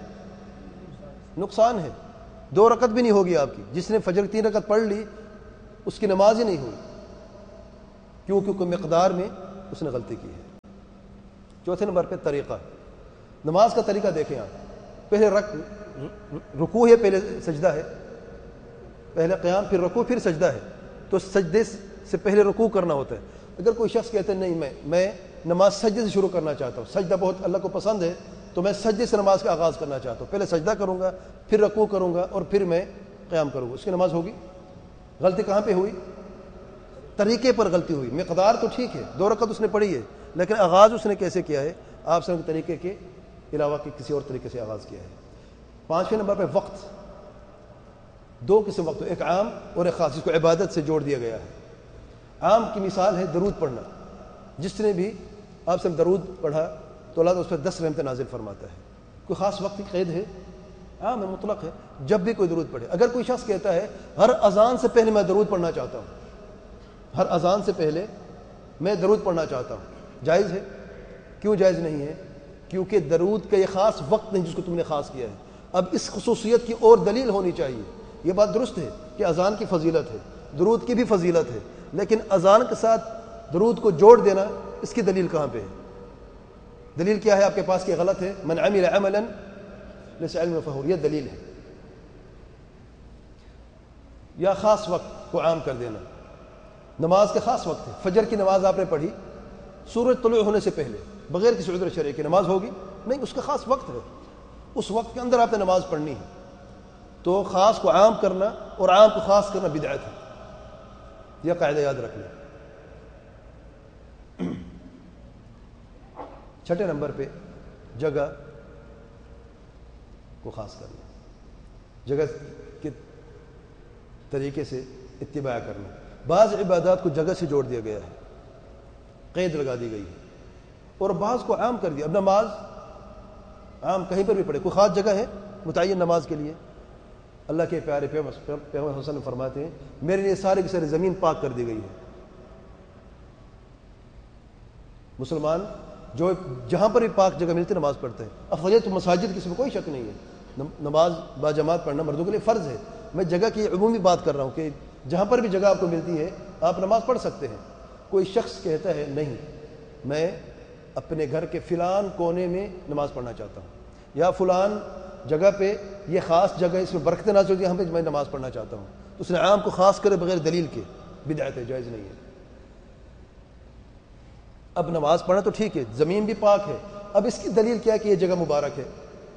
نقصان ہے. دو رکعت بھی نہیں ہوگی آپ کی. جس نے فجر تین رکعت پڑھ لی اس کی نماز ہی نہیں ہوئی. کیوں؟ کیونکہ مقدار میں اس نے غلطی کی ہے. چوتھے نمبر پہ طریقہ. نماز کا طریقہ دیکھیں آپ. پہلے رک رکوع ہے، پہلے سجدہ ہے، پہلے قیام پھر رکوع پھر سجدہ ہے. تو سجدے سے پہلے رکوع کرنا ہوتا ہے. اگر کوئی شخص کہتے ہیں نہیں میں میں نماز سجدے سے شروع کرنا چاہتا ہوں، سجدہ بہت اللہ کو پسند ہے تو میں سجدے سے نماز کا آغاز کرنا چاہتا ہوں، پہلے سجدہ کروں گا پھر رکوع کروں گا اور پھر میں قیام کروں گا، اس کی نماز ہوگی؟ غلطی کہاں پہ ہوئی؟ طریقے پر غلطی ہوئی. مقدار تو ٹھیک ہے، دو رکعت اس نے پڑھی ہے، لیکن آغاز اس نے کیسے کیا ہے؟ آپ سے طریقے کے علاوہ کے کسی اور طریقے سے آغاز کیا ہے. پانچویں نمبر پہ وقت. دو قسم وقت، ایک عام اور ایک خاص، جس کو عبادت سے جوڑ دیا گیا ہے. عام کی مثال ہے درود پڑھنا. جس نے بھی آپ سے درود پڑھا تو اللہ اس پر دس رحمتیں نازل فرماتا ہے. کوئی خاص وقت کی قید ہے؟ عام ہے، مطلق ہے، جب بھی کوئی درود پڑھے. اگر کوئی شخص کہتا ہے ہر اذان سے پہلے میں درود پڑھنا چاہتا ہوں، ہر اذان سے پہلے میں درود پڑھنا چاہتا ہوں، جائز ہے؟ کیوں جائز نہیں ہے؟ کیونکہ درود کا یہ خاص وقت نہیں جس کو تم نے خاص کیا ہے. اب اس خصوصیت کی اور دلیل ہونی چاہیے. یہ بات درست ہے کہ اذان کی فضیلت ہے، درود کی بھی فضیلت ہے، لیکن اذان کے ساتھ درود کو جوڑ دینا اس کی دلیل کہاں پہ ہے؟ دلیل کیا ہے آپ کے پاس کہ غلط ہے؟ من عمل عملا لیس علم فہو، یہ دلیل ہے. یا خاص وقت کو عام کر دینا. نماز کا خاص وقت ہے، فجر کی نماز آپ نے پڑھی سورج طلوع ہونے سے پہلے، بغیر کسی عذر شرعی کے، نماز ہوگی؟ نہیں، اس کا خاص وقت ہے، اس وقت کے اندر آپ نے نماز پڑھنی ہے. تو خاص کو عام کرنا اور عام کو خاص کرنا بدعت ہے. یہ قاعدہ یاد رکھ لیں. چھٹے نمبر پہ جگہ کو خاص کرنا، جگہ کے طریقے سے اتباع کرنا. بعض عبادات کو جگہ سے جوڑ دیا گیا ہے، قید لگا دی گئی ہے، اور بعض کو عام کر دیا. اب نماز عام کہیں پر بھی پڑھے، کوئی خاص جگہ ہے متعین نماز کے لیے؟ اللہ کے پیارے پیغمبر حسن فرماتے ہیں میرے لیے سارے کی ساری زمین پاک کر دی گئی ہے. مسلمان جو جہاں پر بھی پاک جگہ ملتی نماز پڑھتے ہیں. افضلیت مساجد کی اس میں کوئی شک نہیں ہے، نماز با جماعت پڑھنا مردوں کے لیے فرض ہے. میں جگہ کی عمومی بات کر رہا ہوں کہ جہاں پر بھی جگہ آپ کو ملتی ہے آپ نماز پڑھ سکتے ہیں. کوئی شخص کہتا ہے نہیں میں اپنے گھر کے فلان کونے میں نماز پڑھنا چاہتا ہوں، یا فلان جگہ پہ یہ خاص جگہ اس میں برکتیں نازل ہوتی ہیں، یہاں پہ میں نماز پڑھنا چاہتا ہوں، تو اس نے عام کو خاص کرے بغیر دلیل کے، بدعت ہے، جائز نہیں ہے. اب نماز پڑھنا تو ٹھیک ہے، زمین بھی پاک ہے، اب اس کی دلیل کیا ہے کہ یہ جگہ مبارک ہے؟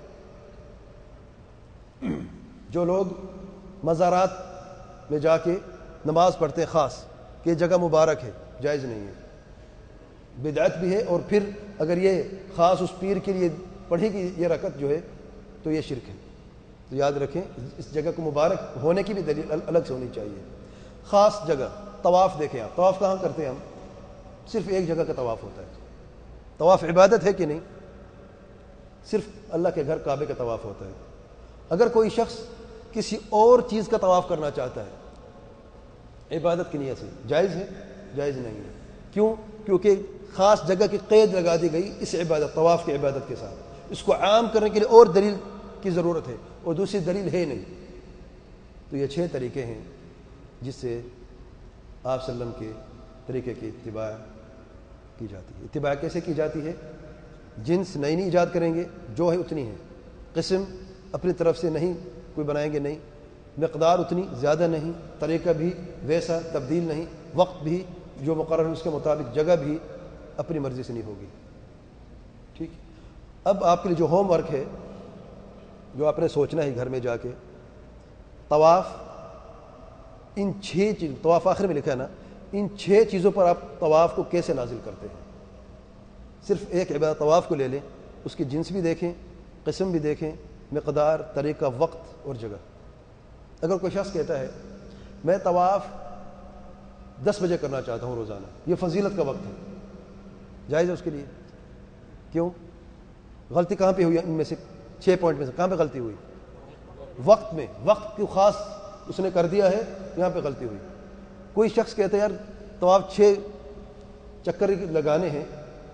جو لوگ مزارات میں جا کے نماز پڑھتے ہیں خاص کہ یہ جگہ مبارک ہے، جائز نہیں ہے، بدعت بھی ہے. اور پھر اگر یہ خاص اس پیر کے لیے پڑھی گئی یہ رکعت جو ہے تو یہ شرک ہے. تو یاد رکھیں اس جگہ کو مبارک ہونے کی بھی دلیل الگ سے ہونی چاہیے. خاص جگہ. طواف دیکھیں آپ، طواف کہاں کرتے ہیں ہم؟ صرف ایک جگہ کا طواف ہوتا ہے. طواف عبادت ہے کہ نہیں؟ صرف اللہ کے گھر کعبے کا طواف ہوتا ہے. اگر کوئی شخص کسی اور چیز کا طواف کرنا چاہتا ہے عبادت کی نیت سے، جائز ہے؟ جائز نہیں ہے. کیوں؟ کیونکہ خاص جگہ کی قید لگا دی گئی اس عبادت، طواف کی عبادت کے ساتھ. اس کو عام کرنے کے لیے اور دلیل کی ضرورت ہے، اور دوسری دلیل ہے نہیں. تو یہ چھ طریقے ہیں جس سے آپ صلی اللہ علیہ وسلم کے طریقے کی اتباع کی جاتی ہے. اتباع کیسے کی جاتی ہے؟ جنس نئی نہیں ایجاد کریں گے، جو ہے اتنی ہے. قسم اپنی طرف سے نہیں کوئی بنائیں گے، نہیں. مقدار اتنی زیادہ نہیں، طریقہ بھی ویسا تبدیل نہیں، وقت بھی جو مقرر ہے اس کے مطابق، جگہ بھی اپنی مرضی سے نہیں ہوگی. ٹھیک. اب آپ کے لیے جو ہوم ورک ہے، جو آپ نے سوچنا ہے گھر میں جا کے، طواف ان چھ چیز، طواف آخر میں لکھا ہے نا، ان چھ چیزوں پر آپ طواف کو کیسے نازل کرتے ہیں. صرف ایک عبادت طواف کو لے لیں، اس کی جنس بھی دیکھیں، قسم بھی دیکھیں، مقدار، طریقہ، وقت اور جگہ. اگر کوئی شخص کہتا ہے میں طواف دس بجے کرنا چاہتا ہوں روزانہ، یہ فضیلت کا وقت ہے، جائز ہے اس کے لیے؟ کیوں؟ غلطی کہاں پہ ہوئی ان میں سے چھ پوائنٹ میں سے؟ کہاں پہ غلطی ہوئی؟ وقت میں. وقت کو خاص اس نے کر دیا ہے، یہاں پہ غلطی ہوئی. کوئی شخص کہتا ہے یار طواف چھ چکر لگانے ہیں،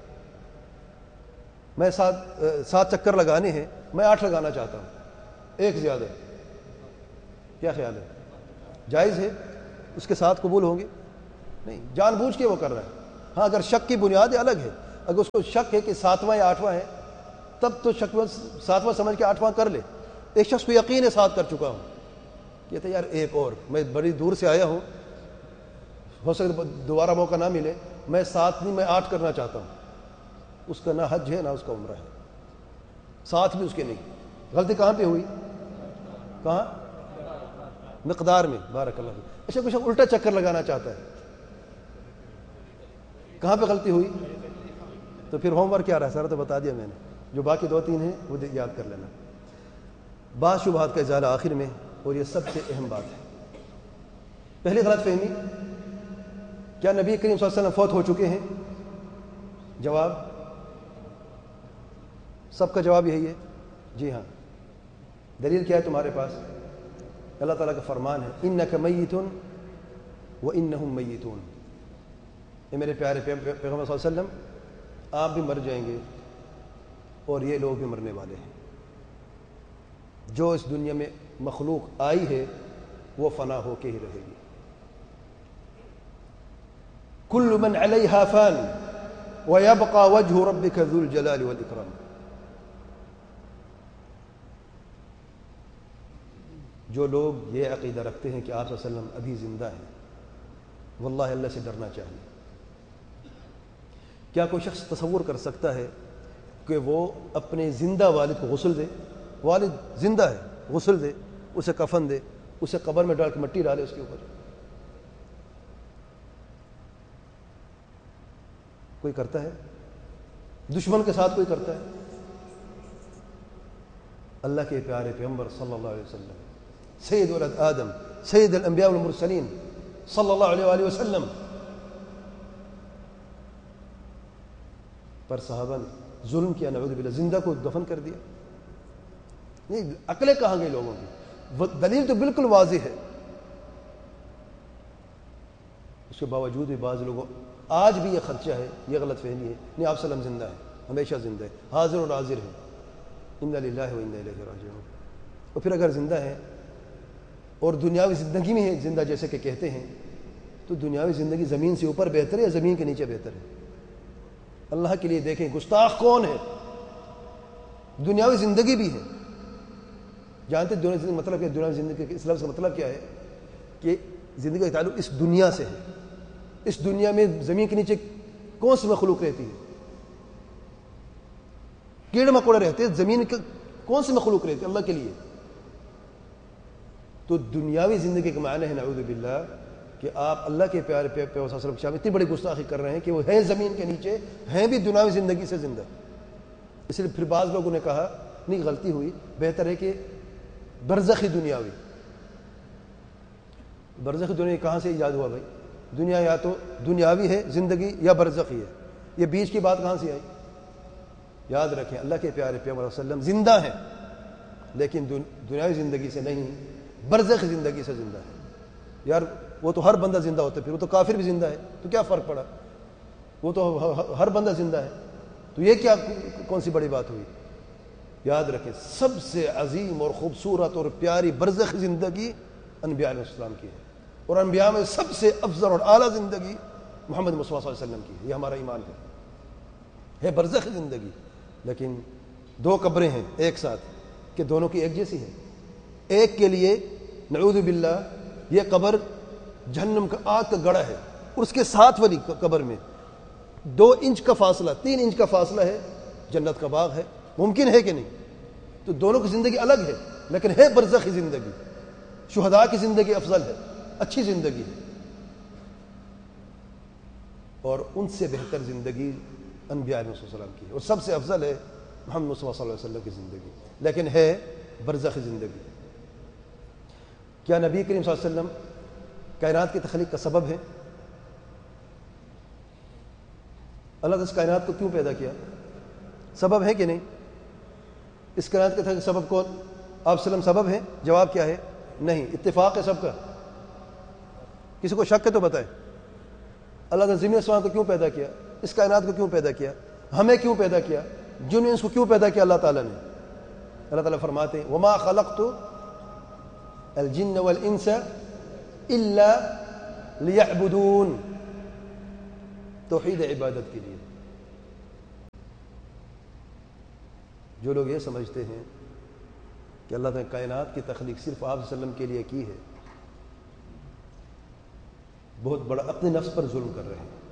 میں سات سات چکر لگانے ہیں، میں آٹھ لگانا چاہتا ہوں، ایک زیادہ. کیا خیال ہے؟ جائز ہے؟ اس کے ساتھ قبول ہوں گے؟ نہیں. جان بوجھ کے وہ کر رہا ہے. ہاں اگر شک کی بنیاد الگ ہے، اگر اس کو شک ہے کہ ساتواں یا آٹھواں ہے تب تو شک ساتواں سمجھ کے آٹھواں کر لے. ایک شخص کو یقین ہے ساتھ کر چکا ہوں, کہتے یار ایک اور, میں بڑی دور سے آیا ہوں, ہو سکتا دوبارہ موقع نہ ملے, میں سات نہیں میں آٹھ کرنا چاہتا ہوں. اس کا نہ حج ہے نہ اس کا عمرہ ہے, ساتھ بھی اس کے نہیں. غلطی کہاں پہ ہوئی؟ کہاں؟ مقدار میں. بارک اللہ فیک. اچھا کچھ الٹا چکر لگانا چاہتا ہے, کہاں پہ غلطی ہوئی؟ تو پھر ہوم ورک کیا رہا ہے سارا تو بتا دیا میں نے, جو باقی دو تین ہیں وہ یاد کر لینا. بعض شبہات کا ازالہ آخر میں, اور یہ سب سے اہم بات ہے. پہلی غلط فہمی, کیا نبی کریم صلی اللہ علیہ وسلم فوت ہو چکے ہیں؟ جواب, سب کا جواب یہی ہے جی ہاں. دلیل کیا ہے تمہارے پاس؟ اللہ تعالیٰ کا فرمان ہے انک میت وانہم میتون. یہ میرے پیارے پیغمبر صلی اللہ علیہ وسلم, آپ بھی مر جائیں گے اور یہ لوگ بھی مرنے والے ہیں. جو اس دنیا میں مخلوق آئی ہے وہ فنا ہو کے ہی رہے گی. کل من علیہا فان ویبقى وجہ ربک ذو الجلال والاکرام. جو لوگ یہ عقیدہ رکھتے ہیں کہ آپ صلی اللہ علیہ وسلم ابھی زندہ ہیں, واللہ اللہ سے ڈرنا چاہیے. کیا کوئی شخص تصور کر سکتا ہے کہ وہ اپنے زندہ والد کو غسل دے؟ والد زندہ ہے, غسل دے, اسے کفن دے, اسے قبر میں ڈال کے مٹی ڈالے اس کے اوپر. کوئی کرتا ہے؟ دشمن کے ساتھ کوئی کرتا ہے؟ اللہ کے پیارے پیغمبر صلی اللہ علیہ وسلم, سید ولد آدم, سید الانبیاء والمرسلین صلی اللہ علیہ وآلہ وسلم پر صحابہ نے ظلم کیا, نعوذ باللہ, زندہ کو دفن کر دیا. نہیں, عقلیں کہاں گئی لوگوں کی؟ دلیل تو بالکل واضح ہے. اس کے باوجود بھی بعض لوگوں آج بھی یہ خدشہ ہے, یہ غلط فہمی ہے, نہیں آپ صلی اللہ علیہ وسلم زندہ ہے, ہمیشہ زندہ ہے, حاضر اور حاضر ہے. انا للہ و انا الیہ راجعون. اور پھر اگر زندہ ہے اور دنیاوی زندگی میں ہے زندہ جیسے کہ کہتے ہیں, تو دنیاوی زندگی زمین سے اوپر بہتر ہے یا زمین کے نیچے بہتر ہے؟ اللہ کے لیے دیکھیں گستاخ کون ہے. دنیاوی زندگی بھی ہے, جانتے دنیا زندگی مطلب کیا؟ دنیاوی زندگی کے اس لفظ کا مطلب کیا ہے کہ زندگی کا تعلق اس دنیا سے ہے. اس دنیا میں زمین کے نیچے کون سی مخلوق رہتی ہے؟ کیڑے مکوڑے رہتے ہیں. زمین کے کون سی مخلوق رہتی ہے اللہ کے لیے؟ تو دنیاوی زندگی کا معنی ہے نعوذ باللہ کہ آپ اللہ کے پیارے پیغمبر صلی اللہ علیہ وسلم کے سامنے اتنی بڑی گستاخی کر رہے ہیں کہ وہ ہیں زمین کے نیچے, ہیں بھی دنیاوی زندگی سے زندہ. اس لیے پھر بعض لوگوں نے کہا نہیں غلطی ہوئی, بہتر ہے کہ برزخی دنیاوی. برزخی دنیا کہاں سے ایجاد ہوا بھائی؟ دنیا یا تو دنیاوی ہے زندگی یا برزخی ہے. یہ بیچ کی بات کہاں سے آئی؟ یاد رکھیں اللہ کے پیارے پیغمبر صلی اللہ علیہ وسلم زندہ ہیں, لیکن دنیاوی زندگی سے نہیں, برزخی زندگی سے زندہ ہے. یار وہ تو ہر بندہ زندہ ہوتا ہے, پھر وہ تو کافر بھی زندہ ہے, تو کیا فرق پڑا؟ وہ تو ہر بندہ زندہ ہے, تو یہ کیا کون سی بڑی بات ہوئی؟ یاد رکھیں سب سے عظیم اور خوبصورت اور پیاری برزخی زندگی انبیاء علیہ السلام کی ہے, اور انبیاء میں سب سے افضل اور اعلیٰ زندگی محمد مصطفیٰ صلی اللہ علیہ وسلم کی ہے. یہ ہمارا ایمان ہے, ہے برزخی زندگی. لیکن دو قبریں ہیں ایک ساتھ کہ دونوں کی ایک جیسی ہیں. ایک کے لیے نعوذ باللہ یہ قبر جہنم کا آگ کا گڑھا ہے, اور اس کے ساتھ والی قبر میں دو انچ کا فاصلہ, تین انچ کا فاصلہ ہے, جنت کا باغ ہے. ممکن ہے کہ نہیں؟ تو دونوں کی زندگی الگ ہے, لیکن ہے برزخی زندگی. شہداء کی زندگی افضل ہے, اچھی زندگی ہے, اور ان سے بہتر زندگی انبیاء علیہ السلام کی ہے, اور سب سے افضل ہے محمد مصطفیٰ صلی اللہ علیہ وسلم کی زندگی, لیکن ہے برزخی زندگی. کیا نبی کریم صلی اللہ علیہ وسلم کائنات کی تخلیق کا سبب ہے؟ اللہ نے اس کائنات کو کیوں پیدا کیا؟ سبب ہے کہ نہیں؟ اس کائنات کے تخلیق سبب کون؟ آپ صلی اللہ علیہ وسلم سبب ہیں؟ جواب کیا ہے؟ نہیں. اتفاق ہے سب کا. کسی کو شک ہے تو بتائے. اللہ نے زمین آسمان کو کیوں پیدا کیا؟ اس کائنات کو کیوں پیدا کیا؟ ہمیں کیوں پیدا کیا؟ جن انس کو کیوں پیدا کیا اللہ تعالیٰ نے؟ اللہ تعالیٰ فرماتے ہیں وما خلقت الجن والانس الا لیعبدون, توحید عبادت کے لیے. جو لوگ یہ سمجھتے ہیں کہ اللہ نے کائنات کی تخلیق صرف آپ صلی اللہ علیہ وسلم کے لیے کی ہے، بہت بڑا اپنے نفس پر ظلم کر رہے ہیں۔